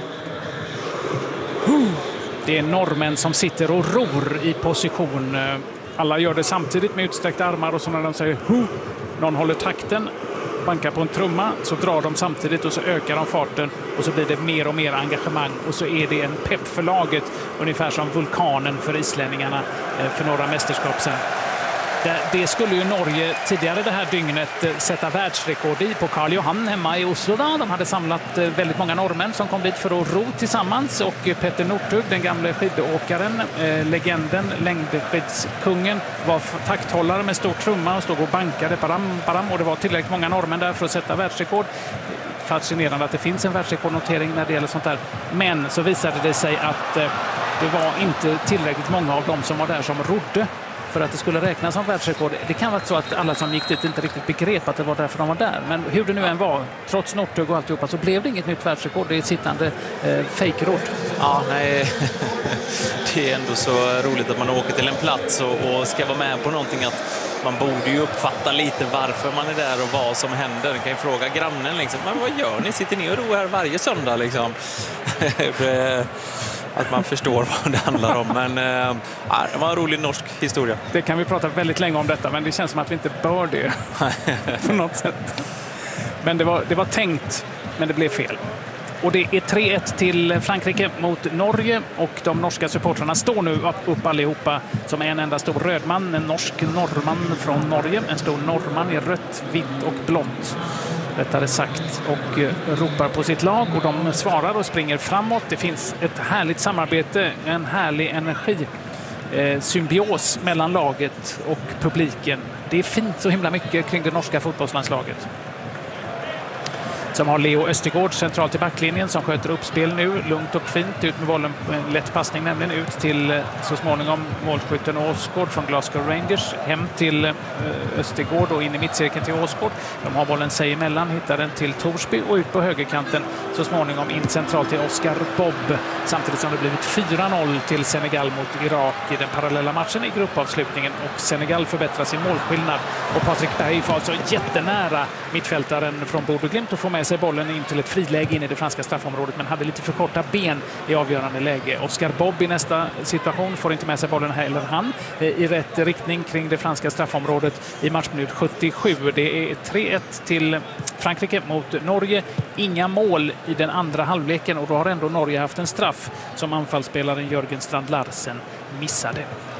Det är norrmän som sitter och ror i position. Alla gör det samtidigt med utsträckta armar, och så när de säger någon håller takten, bankar på en trumma, så drar de samtidigt och så ökar de farten och så blir det mer och mer engagemang och så är det en pepp för laget, ungefär som vulkanen för islänningarna för några mästerskap sedan. Det skulle ju Norge tidigare det här dygnet sätta världsrekord i på Karl Johan hemma i Oslo. De hade samlat väldigt många norrmän som kom dit för att ro tillsammans, och Petter Northug, den gamla skidåkaren, legenden, längdskidskungen, var takthållare med stor trumma och stod och bankade param, och det var tillräckligt många norrmän där för att sätta världsrekord. Fascinerande att det finns en världsrekordnotering när det gäller sånt där. Men så visade det sig att det var inte tillräckligt många av dem som var där som rodde för att det skulle räknas som världsrekord. Det kan vara så att alla som gick dit inte riktigt begrep att det var därför de var där. Men hur det nu än var, trots Northug och alltihopa, så blev det inget nytt världsrekord. Det är ett sittande fake-rekord. Ja, nej. Det är ändå så roligt att man åker till en plats och ska vara med på någonting, att man borde ju uppfatta lite varför man är där och vad som händer. Man kan ju fråga grannen liksom, men vad gör ni? Sitter ni och ro här varje söndag liksom? Att man förstår vad det handlar om. Men det var en rolig norsk historia. Det kan vi prata väldigt länge om detta, men det känns som att vi inte bör det på något sätt. Men det var tänkt, men det blev fel. Och det är 3-1 till Frankrike mot Norge, och de norska supportrarna står nu upp allihopa som en enda stor rödman, en norsk norrman från Norge, en stor norrman i rött, vitt och blått. Rättare sagt, och ropar på sitt lag, och de svarar och springer framåt. Det finns ett härligt samarbete, en härlig energi, symbios mellan laget och publiken. Det är fint så himla mycket kring det norska fotbollslandslaget, som har Leo Östergård centralt i backlinjen, som sköter uppspel nu lugnt och fint, ut med bollen, en lätt passning nämligen ut till så småningom målskytten Åsgård från Glasgow Rangers, hem till Östergård och in i mittcirkeln till Åsgård. De har bollen sig emellan, hittar den till Torsby och ut på högerkanten så småningom in centralt till Oscar Bob, samtidigt som det blivit 4-0 till Senegal mot Irak i den parallella matchen i gruppavslutningen, och Senegal förbättrar sin målskillnad, och Patrik Berg får alltså jättenära mittfältaren från Bodø Glimt och får med med sig bollen in till ett friläge in i det franska straffområdet, men hade lite för korta ben i avgörande läge. Oscar Bob i nästa situation får inte med sig bollen heller han i rätt riktning kring det franska straffområdet i matchminut 77. Det är 3-1 till Frankrike mot Norge. Inga mål i den andra halvleken, och då har ändå Norge haft en straff som anfallsspelaren Jörgen Strand Larsen missade.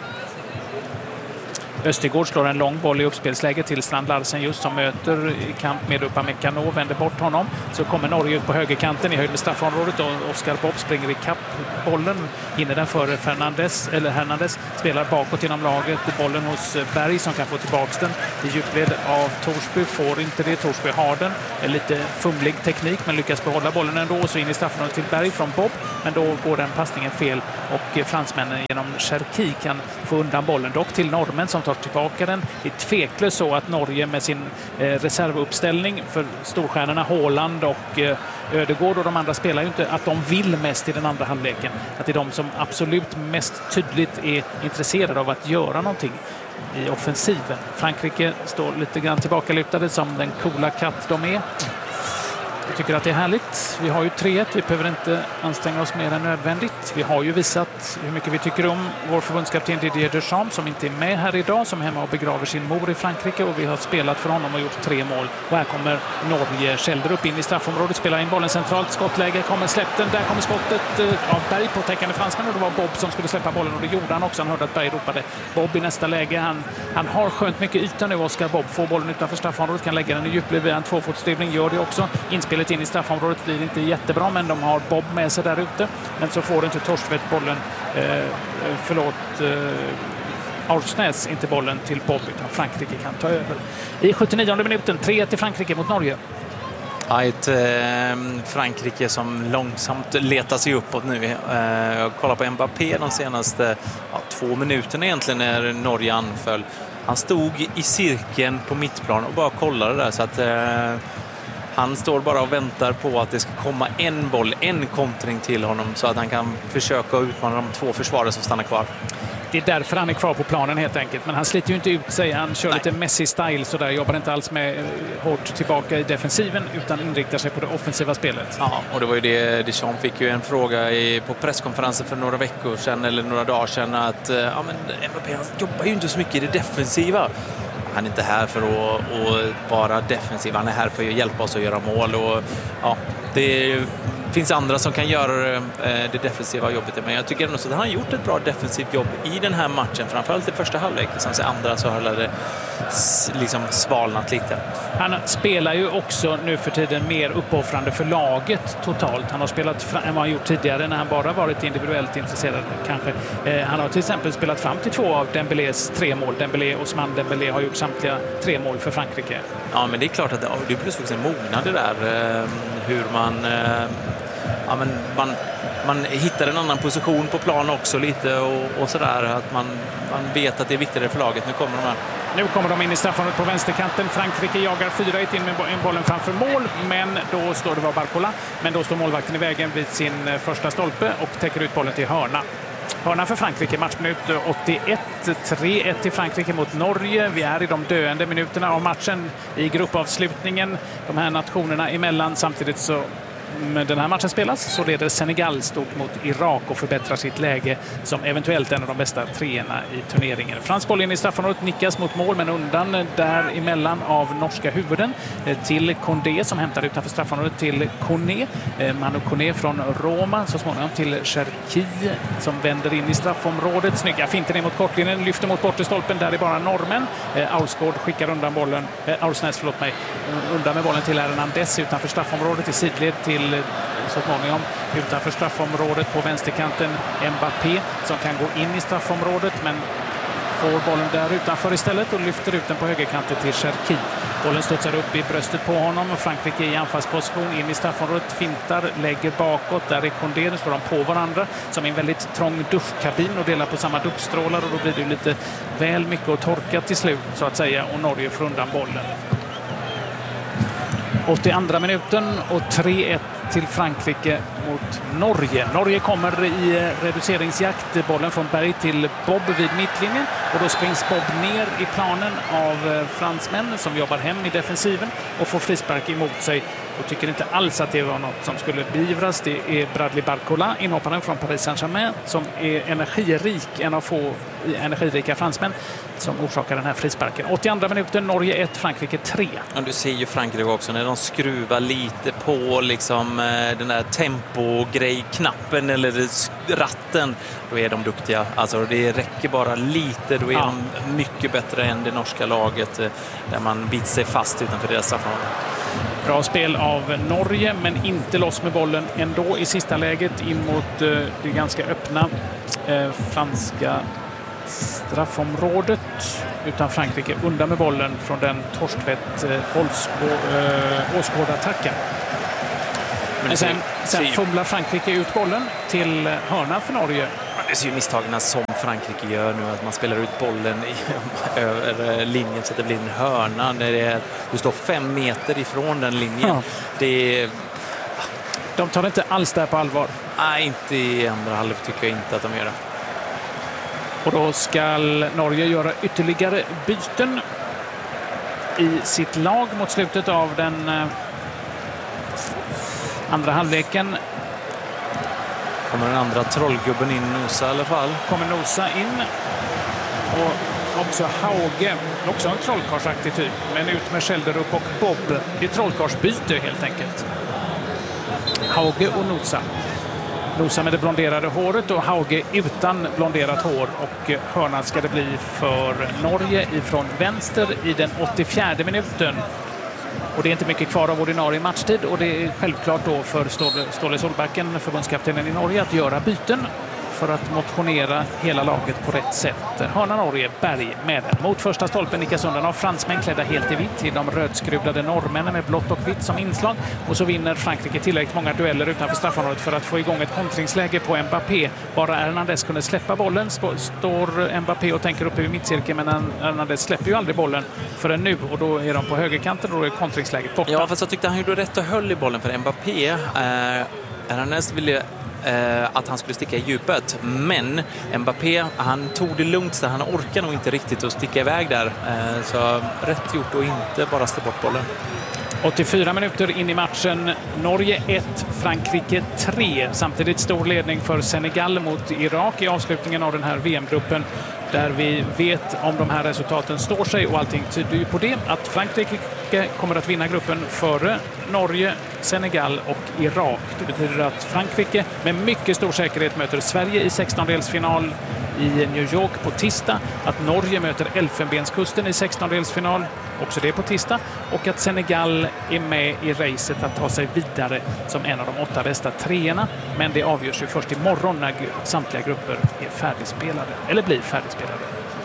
Östergård slår en lång boll i uppspelsläge till Strand Larsen just som möter i kamp med Upamecano, vänder bort honom. Så kommer Norge ut på högerkanten i höjd med straffområdet och Oscar Bob springer i kapp bollen, hinner den före Hernandez, spelar bakåt genom laget, bollen hos Berg som kan få tillbaka den i djupled av Torsby, får inte det. Torsby har den, en lite fumlig teknik men lyckas behålla bollen ändå, så in i straffområdet till Berg från Bob, men då går den passningen fel och fransmännen genom Cherki kan få undan bollen, dock till norrmän som tar tillbaka den. Det är tveklöst så att Norge med sin reservuppställning för storstjärnorna Haaland och Ödegård och de andra spelar ju inte att de vill mest i den andra halvleken. Att det är de som absolut mest tydligt är intresserade av att göra någonting i offensiven. Frankrike står lite grann tillbakalutade som den coola katt de är. Jag tycker att det är härligt. Vi har ju 3-1. Vi behöver inte anstränga oss mer än nödvändigt. Vi har ju visat hur mycket vi tycker om vår förbundskapten Didier Deschamps som inte är med här idag, som är hemma och begraver sin mor i Frankrike, och vi har spelat för honom och gjort 3 mål. Och här kommer Norge. Kälder upp in i straffområdet, spelar in bollen centralt, skottläge, kommer släppt den. Där kommer skottet av Berg på täckande fransmän, och det var Bob som skulle släppa bollen, och det gjorde han också. Han hörde att Berg ropade Bob i nästa läge. Han har skönt mycket yta nu, Oscar Bob. Får bollen utanför straffområdet, kan lägga den i djupled via en 2-fotsdrivning, gör det också. Inspelet in i straffområdet blir inte jättebra, men de har Bob med sig där ute. Men så får inte Torstvedt bollen, Aursnes inte bollen till Bob, utan Frankrike kan ta över. I 79:e minuten, 3-1 till Frankrike mot Norge. Ja, ett Frankrike som långsamt letar sig uppåt nu. Jag kollar på Mbappé de senaste 2 minuterna egentligen när Norge anföll. Han stod i cirkeln på mittplan och bara kollade där, så att han står bara och väntar på att det ska komma en kontring till honom så att han kan försöka utmana de 2 försvarare som stannar kvar. Det är därför han är kvar på planen helt enkelt. Men han sliter ju inte ut sig. Han kör lite Messi-style så där. Jobbar inte alls med hårt tillbaka i defensiven utan inriktar sig på det offensiva spelet. Ja, och det var ju det. Deschamps fick ju en fråga på presskonferensen för några veckor sedan eller några dagar sedan att Mbappé, han jobbar ju inte så mycket i det defensiva. Han är inte här för att vara defensiv. Han är här för att hjälpa oss att göra mål. Och, ja, det finns andra som kan göra det defensiva jobbet. Men jag tycker ändå att han har gjort ett bra defensivt jobb i den här matchen. Framförallt i första halvlek. Sen andra så har det liksom svalnat lite. Han spelar ju också nu för tiden mer uppoffrande för laget totalt. Han har spelat än vad han gjort tidigare när han bara varit individuellt intresserad kanske. Han har till exempel spelat fram till 2 av Dembélés 3 mål. Ousmane Dembélé har gjort samtliga 3 mål för Frankrike. Ja, men det är klart att det är plötsligt en mognad det där. Hur man hittar en annan position på plan också lite och sådär, att man vet att det är viktigare för laget. Nu kommer de in i straffområdet på vänsterkanten. Frankrike jagar 4-1 in med bollen framför mål, men då står det var Barcola, men då står målvakten i vägen vid sin första stolpe och täcker ut bollen till hörna. Hörna för Frankrike, matchminut 81, 3-1 till Frankrike mot Norge. Vi är i de döende minuterna av matchen i gruppavslutningen. De här nationerna emellan, samtidigt så den här matchen spelas så leder Senegal stort mot Irak och förbättrar sitt läge som eventuellt en av de bästa 3:orna i turneringen. Fransk boll in i straffområdet, nickas mot mål men undan däremellan av norska huvuden till Condé som hämtar utanför straffområdet till Koné. Manu Koné från Roma, så småningom till Cherki som vänder in i straffområdet. Snygga finter ner mot kortlinjen, lyfter mot bortre stolpen, där är bara norrmän. Aursgård skickar undan bollen, Aursnes undan med bollen till Hernandez utanför straffområdet i sidled till så småningom utanför straffområdet på vänsterkanten Mbappé som kan gå in i straffområdet men får bollen där utanför istället och lyfter ut den på högerkanten till Cherki. Bollen studsar upp i bröstet på honom och Frankrike i anfallsposition in i straffområdet, fintar, lägger bakåt, där är Condé, nu står de på varandra som i en väldigt trång duschkabin och delar på samma duschstrålar och då blir det lite väl mycket att torka till slut så att säga och Norge får undan bollen. 82 minuten och 3-1 till Frankrike mot Norge. Norge kommer i reduceringsjakt, bollen från Berg till Bob vid mittlinjen och då springs Bob ner i planen av fransmän som jobbar hem i defensiven och får frispark emot sig och tycker inte alls att det var något som skulle beivras. Det är Bradley Barcola, inhopparen från Paris Saint-Germain, som är energirik, en av få energirika fransmän, som orsakar den här frisparken. 82 minuten, Norge 1, Frankrike 3. Ja, du ser ju Frankrike också när de skruvar lite på liksom, den där tempogrej-knappen eller ratten. Då är de duktiga. Alltså, det räcker bara lite. Då är de mycket bättre än det norska laget där man biter sig fast utanför deras straffområde. Bra spel av Norge, men inte loss med bollen ändå i sista läget in mot det ganska öppna franska straffområdet, utan Frankrike undan med bollen från den Torstvedt åskådartacken. Men sen fumlar Frankrike ut bollen till hörna för Norge. Det ser ju misstagen som Frankrike gör nu, att man spelar ut bollen över linjen så att det blir en hörna när du står 5 meter ifrån den linjen. Ja. De tar inte alls där på allvar. Nej, inte i andra halvlek tycker jag inte att de gör det. Och då ska Norge göra ytterligare byten i sitt lag mot slutet av den andra halvleken. Kommer den andra trollgubben in, Nosa i alla fall. Kommer Nosa in. Och också Hauge, också en trollkarlsaktig typ, men ut med Schelderup och Bob. Det är trollkarlsbyte helt enkelt. Hauge och Nosa. Nosa med det blonderade håret och Hauge utan blonderat hår, och hörnan ska det bli för Norge ifrån vänster i den 84:e minuten. Och det är inte mycket kvar av ordinarie matchtid, och det är självklart då för Ståle Solbacken, förbundskaptenen i Norge, att göra byten för att motionera hela laget på rätt sätt. Hörna Norge, Berg med den. Mot första stolpen nickas undan av fransmän klädda helt i vitt till de rödskruvlade norrmännen med blått och vitt som inslag. Och så vinner Frankrike tillräckligt många dueller utanför straffområdet för att få igång ett kontringsläge på Mbappé. Bara Hernandez kunde släppa bollen står Mbappé och tänker uppe i mittcirkeln, men Hernandez släpper ju aldrig bollen förrän nu, och då är de på högerkanten och då är kontringsläget borta. Ja, fast jag tyckte han gjorde rätt och höll i bollen, för Mbappé Hernandez ville att han skulle sticka i djupet, men Mbappé, han tog det lugnt så han orkar nog inte riktigt att sticka iväg där, så rätt gjort och inte bara slå bort bollen. 84 minuter in i matchen, Norge 1, Frankrike 3. Samtidigt stor ledning för Senegal mot Irak i avslutningen av den här VM-gruppen, där vi vet om de här resultaten står sig, och allting tyder ju på det, att Frankrike kommer att vinna gruppen före Norge, Senegal och Irak. Det betyder att Frankrike med mycket stor säkerhet möter Sverige i 16-delsfinal i New York på tisdag, att Norge möter Elfenbenskusten i 16-delsfinal, också det på tisdag, och att Senegal är med i racet att ta sig vidare som en av de 8 bästa treorna, men det avgörs ju först imorgon när samtliga grupper är färdigspelade, eller blir färdigspelade.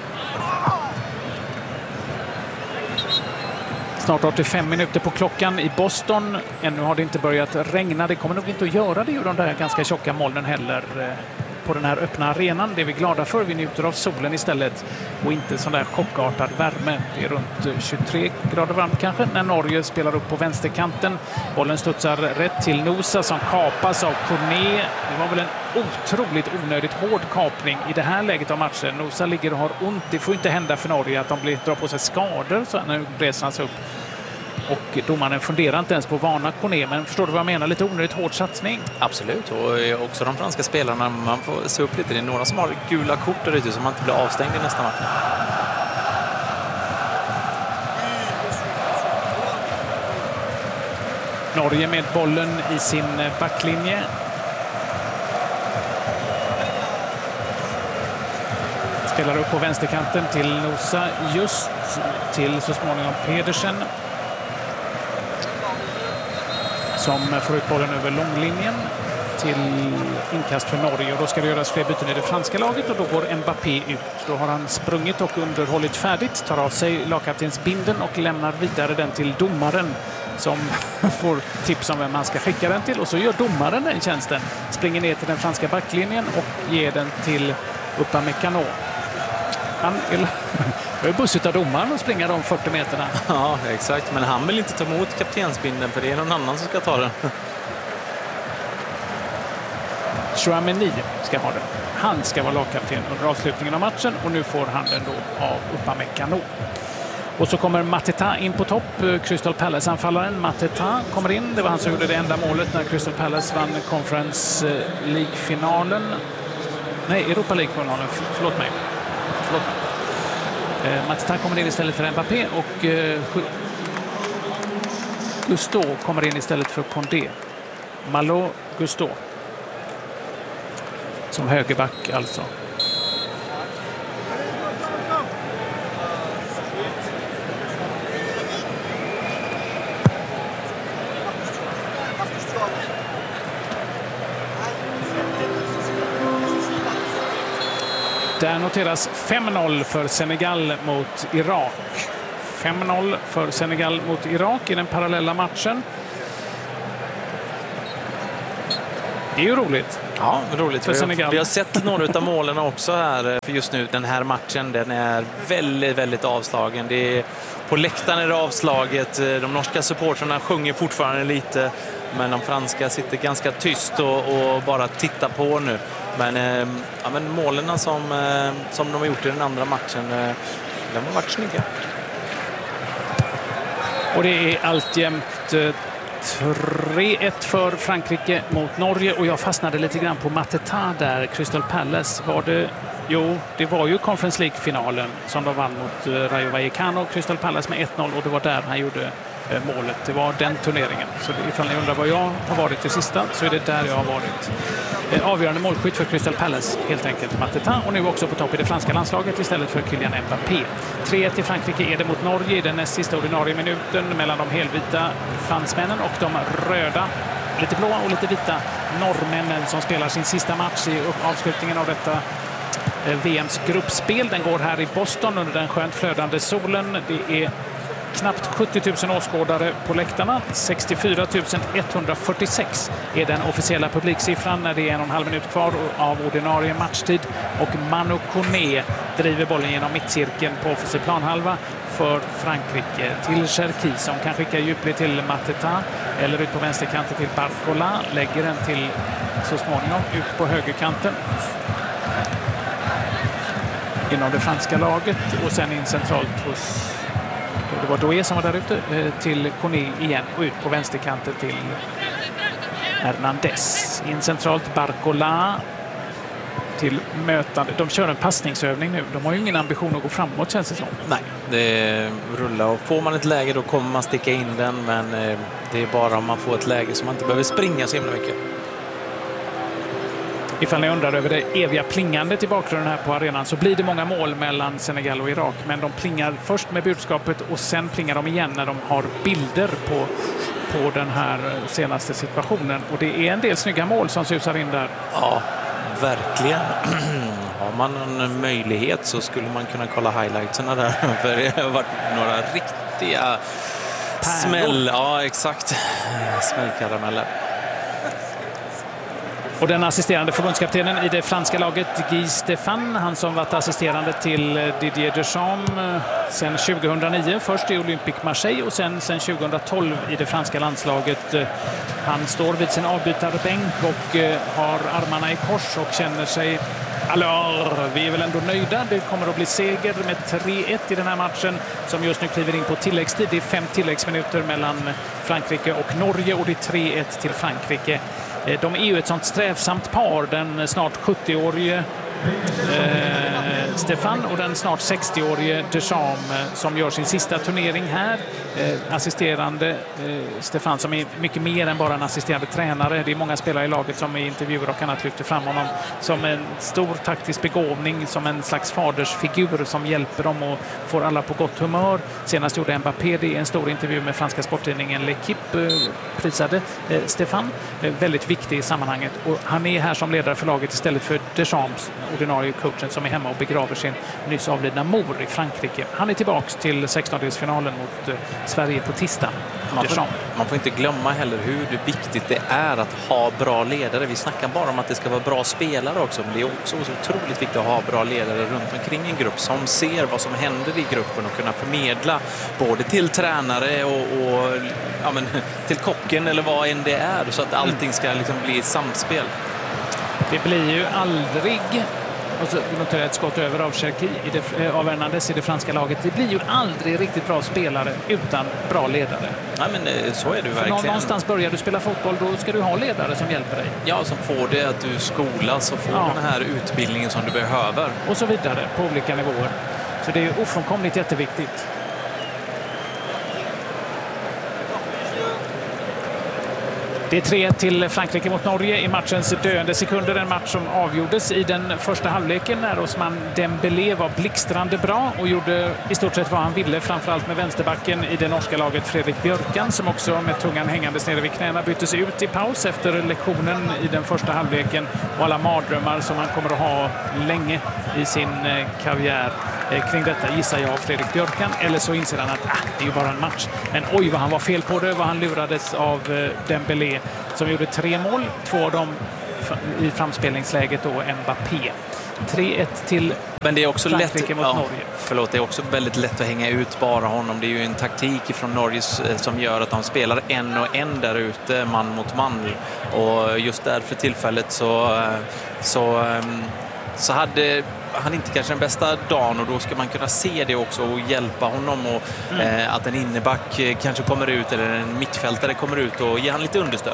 Snart 85 minuter på klockan i Boston. Ännu har det inte börjat regna. Det kommer nog inte att göra det ur de där ganska tjocka molnen heller på den här öppna arenan. Det är vi glada för. Vi njuter av solen istället och inte sån där chockartad värme. Det är runt 23 grader varmt kanske när Norge spelar upp på vänsterkanten. Bollen studsar rätt till Nosa som kapas av Corné. Det var väl en otroligt onödigt hård kapning i det här läget av matchen. Nosa ligger och har ont. Det får inte hända för Norge att de drar på sig skador så när reser han sig upp. Och domaren funderar inte ens på att varna Corné, men förstår du vad jag menar? Lite onödigt hård satsning. Absolut, och också de franska spelarna, man får se upp lite. Det är några som har gula kort där ute så man inte blir avstängd i nästa match. Norge med bollen i sin backlinje. Spelar upp på vänsterkanten till Nosa, just till så småningom Pedersen, som får ut bollen över långlinjen till inkast för Norge. Och då ska det göras fler byten i det franska laget och då går Mbappé ut. Då har han sprungit och underhållit färdigt, tar av sig lagkaptensbindeln och lämnar vidare den till domaren som får tips om vem man ska skicka den till. Och så gör domaren den tjänsten, springer ner till den franska backlinjen och ger den till Upamecano. Han är bussigt av domaren och springer de 40 meterna. Ja, exakt. Men han vill inte ta emot kaptensbindeln för det är någon annan som ska ta den. Chouameni ska ha den. Han ska vara lagkapten under avslutningen av matchen och nu får han den då av Upamecano. Och så kommer Mateta in på topp, Crystal Palace-anfallaren. Mateta kommer in, det var han som gjorde det enda målet när Crystal Palace vann Conference League-finalen. Nej, Europa League-finalen, förlåt mig. Mateta kommer in istället för Mbappé och Gusto kommer in istället för Condé. Malo Gusto. Som högerback alltså. Där noteras 5-0 för Senegal mot Irak. 5-0 för Senegal mot Irak i den parallella matchen. Det är ju roligt. Ja, roligt för Senegal. Vi har sett några av målen också här för just nu. Den här matchen, den är väldigt, väldigt avslagen. Det är, på läktaren är det avslaget. De norska supportrarna sjunger fortfarande lite. Men de franska sitter ganska tyst och bara tittar på nu. Men målen som de har gjort i den andra matchen, de har varit snygga. Och det är alltjämt 3-1 för Frankrike mot Norge. Och jag fastnade lite grann på Mateta där. Crystal Palace var det... Jo, det var ju Conference League-finalen som de vann mot Rayo Vallecano. Crystal Palace med 1-0 och det var där han gjorde målet. Det var den turneringen. Så ifall ni undrar var jag har varit till sista så är det där jag har varit. Avgörande målskytt för Crystal Palace, helt enkelt Mateta. Och nu också på topp i det franska landslaget istället för Kylian Mbappé. 3-1 i Frankrike är det mot Norge i den näst sista ordinarie minuten mellan de helvita fransmännen och de röda, lite blåa och lite vita norrmännen som spelar sin sista match i avslutningen av detta VMs gruppspel. Den går här i Boston under den skönt flödande solen. Det är knappt 70 000 åskådare på läktarna. 64 146 är den officiella publiksiffran när det är 1,5 minut kvar av ordinarie matchtid. Och Manu Koné driver bollen genom mittcirkeln på offensiv planhalva för Frankrike till Cherki som kan skicka djupled till Mateta eller ut på vänsterkanten till Barcola. Lägger den till så småningom ut på högerkanten inom det franska laget och sen in centralt hos... Det var Doué som var där ute till Koné igen och ut på vänsterkanten till Hernandez. In centralt Barcola till mötande. De kör en passningsövning nu. De har ju ingen ambition att gå framåt, känns det som. Nej, det rullar och får man ett läge då kommer man sticka in den, men det är bara om man får ett läge som man inte behöver springa så himla mycket. Ifall ni undrar över det eviga plingandet i bakgrunden här på arenan så blir det många mål mellan Senegal och Irak. Men de plingar först med budskapet och sen plingar de igen när de har bilder på den här senaste situationen. Och det är en del snygga mål som susar in där. Ja, verkligen. Har man en möjlighet så skulle man kunna kolla highlightserna där. För det har varit några riktiga smäll. Ja, exakt. Smällkarameller. Och den assisterande förbundskaptenen i det franska laget, Guy Stéphane, han som varit assisterande till Didier Deschamps sedan 2009, först i Olympique Marseille och sen 2012 i det franska landslaget. Han står vid sin avbytarbänk och har armarna i kors och känner sig... Alors, vi är väl ändå nöjda. Det kommer att bli seger med 3-1 i den här matchen som just nu kliver in på tilläggstid. Det är 5 tilläggsminuter mellan Frankrike och Norge och det är 3-1 till Frankrike. De är ju ett sånt strävsamt par, den snart 70-årige Stéphane och den snart 60-årige Deschamps som gör sin sista turnering här. Assisterande Stéphane som är mycket mer än bara en assisterande tränare. Det är många spelare i laget som i intervjuer och annat lyfter fram honom som en stor taktisk begåvning, som en slags fadersfigur som hjälper dem och får alla på gott humör. Senast gjorde Mbappé det i en stor intervju med franska sporttidningen L'Équipe, prisade Stéphane. Väldigt viktig i sammanhanget och han är här som ledare för laget istället för Deschamps, ordinarie coachen som är hemma och begraver sin nyss avlidna mor i Frankrike. Han är tillbaks till 16-delsfinalen mot Sverige på tisdag. Man får inte glömma heller hur viktigt det är att ha bra ledare. Vi snackar bara om att det ska vara bra spelare också, men det är också så otroligt viktigt att ha bra ledare runt omkring en grupp som ser vad som händer i gruppen och kunna förmedla både till tränare och ja, men, till kocken eller vad än det är, så att allting ska liksom bli samspel. Det blir ju aldrig Och så noterar ett skott över av Cherki av Hernandez i det franska laget. Det blir ju aldrig riktigt bra spelare utan bra ledare. Nej, men så är det verkligen. Någonstans börjar du spela fotboll, då ska du ha ledare som hjälper dig. Ja, som får det att du skolas och får den här utbildningen som du behöver. Och så vidare på olika nivåer. Så det är ju ofrånkomligt jätteviktigt. Det är 3-1 till Frankrike mot Norge i matchens döende sekunder. En match som avgjordes i den första halvleken när Ousmane Dembélé var blixtrande bra och gjorde i stort sett vad han ville, framförallt med vänsterbacken i det norska laget Fredrik Björkan, som också med tungan hängandes nere vid knäna byttes ut i paus efter lektionen i den första halvleken och alla mardrömmar som han kommer att ha länge i sin karriär. Kring detta gissar jag Fredrik Björkan, eller så inser han att det är ju bara en match. Men oj vad han var fel på det, vad han lurades av Dembélé som gjorde 3 mål, 2 av dem i framspelningsläget och Mbappé. 3-1 till men det är också Frankrike mot Norge. Förlåt, det är också väldigt lätt att hänga ut bara honom. Det är ju en taktik från Norge som gör att de spelar en och en där ute, man mot man. Och just där för tillfället så hade han inte kanske den bästa dagen, och då ska man kunna se det också och hjälpa honom och att en inneback kanske kommer ut eller en mittfältare kommer ut och ge han lite understöd.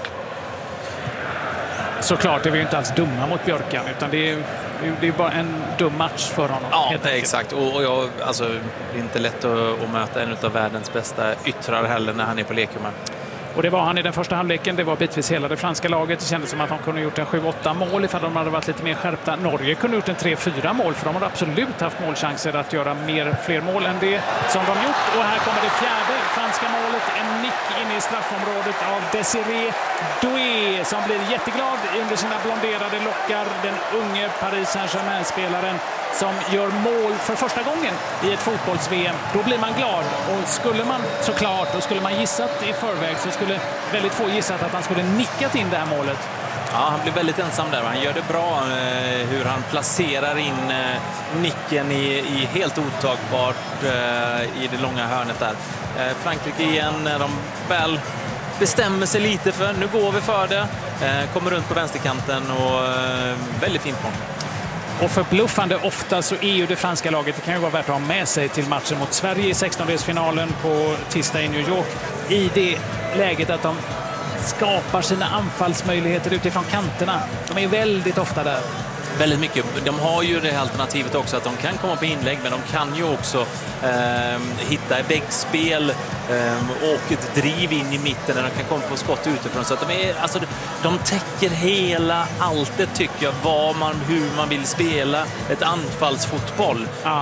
Såklart, det var ju inte alls dumma mot Björkan, utan det är bara en dum match för honom. Ja, exakt. Och det är inte lätt att möta en av världens bästa yttrar heller när han är på lekhumör. Och det var han i den första halvleken. Det var bitvis hela det franska laget. Det kändes som att de kunde gjort en 7-8 mål ifall de hade varit lite mer skärpta. Norge kunde gjort en 3-4 mål, för de hade absolut haft målchanser att göra fler mål än det som de gjort. Och här kommer det fjärde franska målet. En nick in i straffområdet av Désiré Doué som blir jätteglad under sina blonderade lockar. Den unge Paris Saint-Germain-spelaren som gör mål för första gången i ett fotbolls-VM. Då blir man glad. Och skulle man gissat i förväg så skulle väldigt få gissat att han skulle nickat in det här målet. Ja, han blir väldigt ensam där. Han gör det bra hur han placerar in nicken i helt otagbart i det långa hörnet där. Frankrike igen när de väl bestämmer sig lite för nu går vi för det. Kommer runt på vänsterkanten och väldigt fint mål. Och förbluffande ofta så är ju det franska laget, det kan ju vara värt att ha med sig till matchen mot Sverige i 16-delsfinalen på tisdag i New York, i det läget att de skapar sina anfallsmöjligheter utifrån kanterna. De är väldigt ofta där. Väldigt mycket. De har ju det alternativet också att de kan komma på inlägg, men de kan ju också hitta ett väggspel och ett driv in i mitten där de kan komma på skott utifrån. Så att de täcker hela alltet, tycker jag, hur man vill spela ett anfallsfotboll. Ja.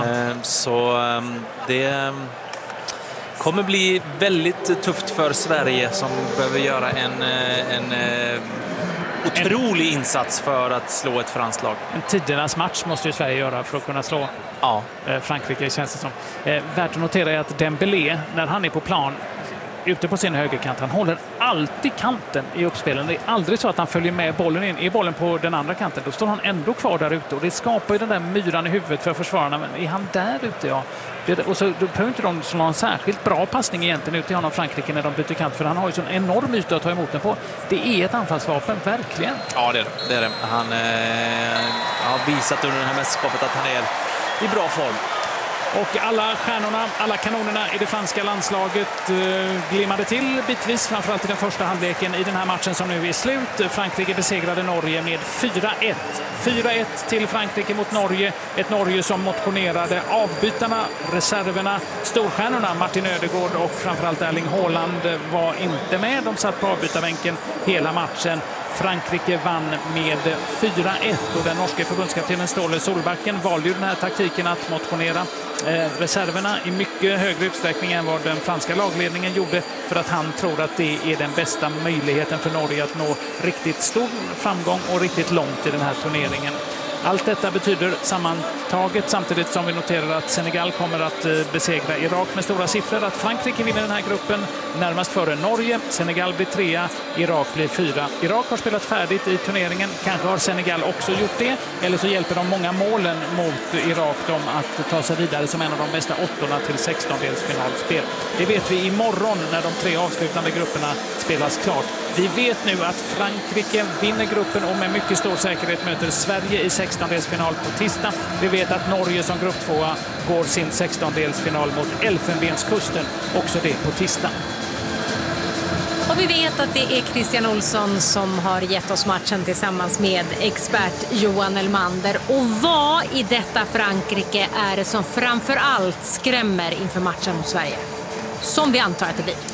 Det kommer bli väldigt tufft för Sverige som behöver göra en otrolig insats för att slå ett franskt lag. En tidernas match måste ju Sverige göra för att kunna slå Frankrike, känns det som. Värt att notera är att Dembélé, när han är på plan ute på sin högerkant, han håller alltid kanten i uppspelen. Det är aldrig så att han följer med bollen in. Är bollen på den andra kanten, då står han ändå kvar där ute. Och det skapar ju den där myran i huvudet för försvararna. Men är han där ute, och så då behöver inte de slå någon särskilt bra passning egentligen ut i honom, Frankrike, när de byter kant. För han har ju sån enorm yta att ta emot den på. Det är ett anfallsvapen, verkligen. Ja, det är det. Han har visat under det här mästerskapet att han är i bra form. Och alla stjärnorna, alla kanonerna i det franska landslaget glimmade till bitvis, framförallt i den första halvleken i den här matchen som nu är slut. Frankrike besegrade Norge med 4-1. 4-1 till Frankrike mot Norge. Ett Norge som motionerade avbytarna, reserverna, storstjärnorna Martin Ödegaard och framförallt Erling Haaland var inte med. De satt på avbytarbänken hela matchen. Frankrike vann med 4-1 och den norska förbundskaptenen Ståle Solbacken valde ju den här taktiken att motionera reserverna i mycket högre utsträckning än vad den franska lagledningen gjorde, för att han tror att det är den bästa möjligheten för Norge att nå riktigt stor framgång och riktigt långt i den här turneringen. Allt detta betyder sammantaget, samtidigt som vi noterar att Senegal kommer att besegra Irak med stora siffror, att Frankrike vinner den här gruppen närmast före Norge. Senegal blir 3, Irak blir 4. Irak har spelat färdigt i turneringen. Kanske har Senegal också gjort det. Eller så hjälper de många målen mot Irak dem att ta sig vidare som en av de bästa 8:orna till 16-delsfinalspel. Det vet vi imorgon när de 3 avslutande grupperna spelas klart. Vi vet nu att Frankrike vinner gruppen och med mycket stor säkerhet möter Sverige i 16 16-delsfinal på tisdag. Vi vet att Norge som grupptvåa går sin 16-delsfinal mot Elfenbenskusten, också det på tisdag. Och vi vet att det är Christian Olsson som har gett oss matchen tillsammans med expert Johan Elmander. Och vad i detta Frankrike är det som framför allt skrämmer inför matchen mot Sverige? Som vi antar att det blir.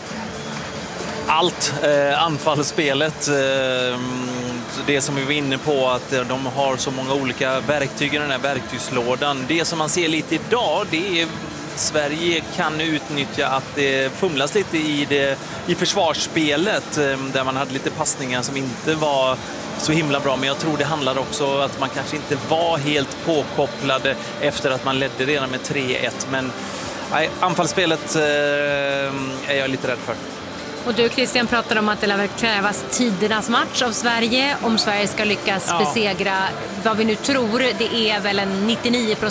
Allt. Anfallsspelet. Det som vi var inne på, att de har så många olika verktyg i den här verktygslådan. Det som man ser lite idag, det är Sverige kan utnyttja att det fumlas lite i försvarsspelet, där man hade lite passningar som inte var så himla bra, men jag tror det handlar också att man kanske inte var helt påkopplade efter att man ledde redan med 3-1, men anfallsspelet är jag lite rädd för. Och du Christian pratar om att det lär krävas tidernas match av Sverige om Sverige ska lyckas besegra vad vi nu tror. Det är väl en 99%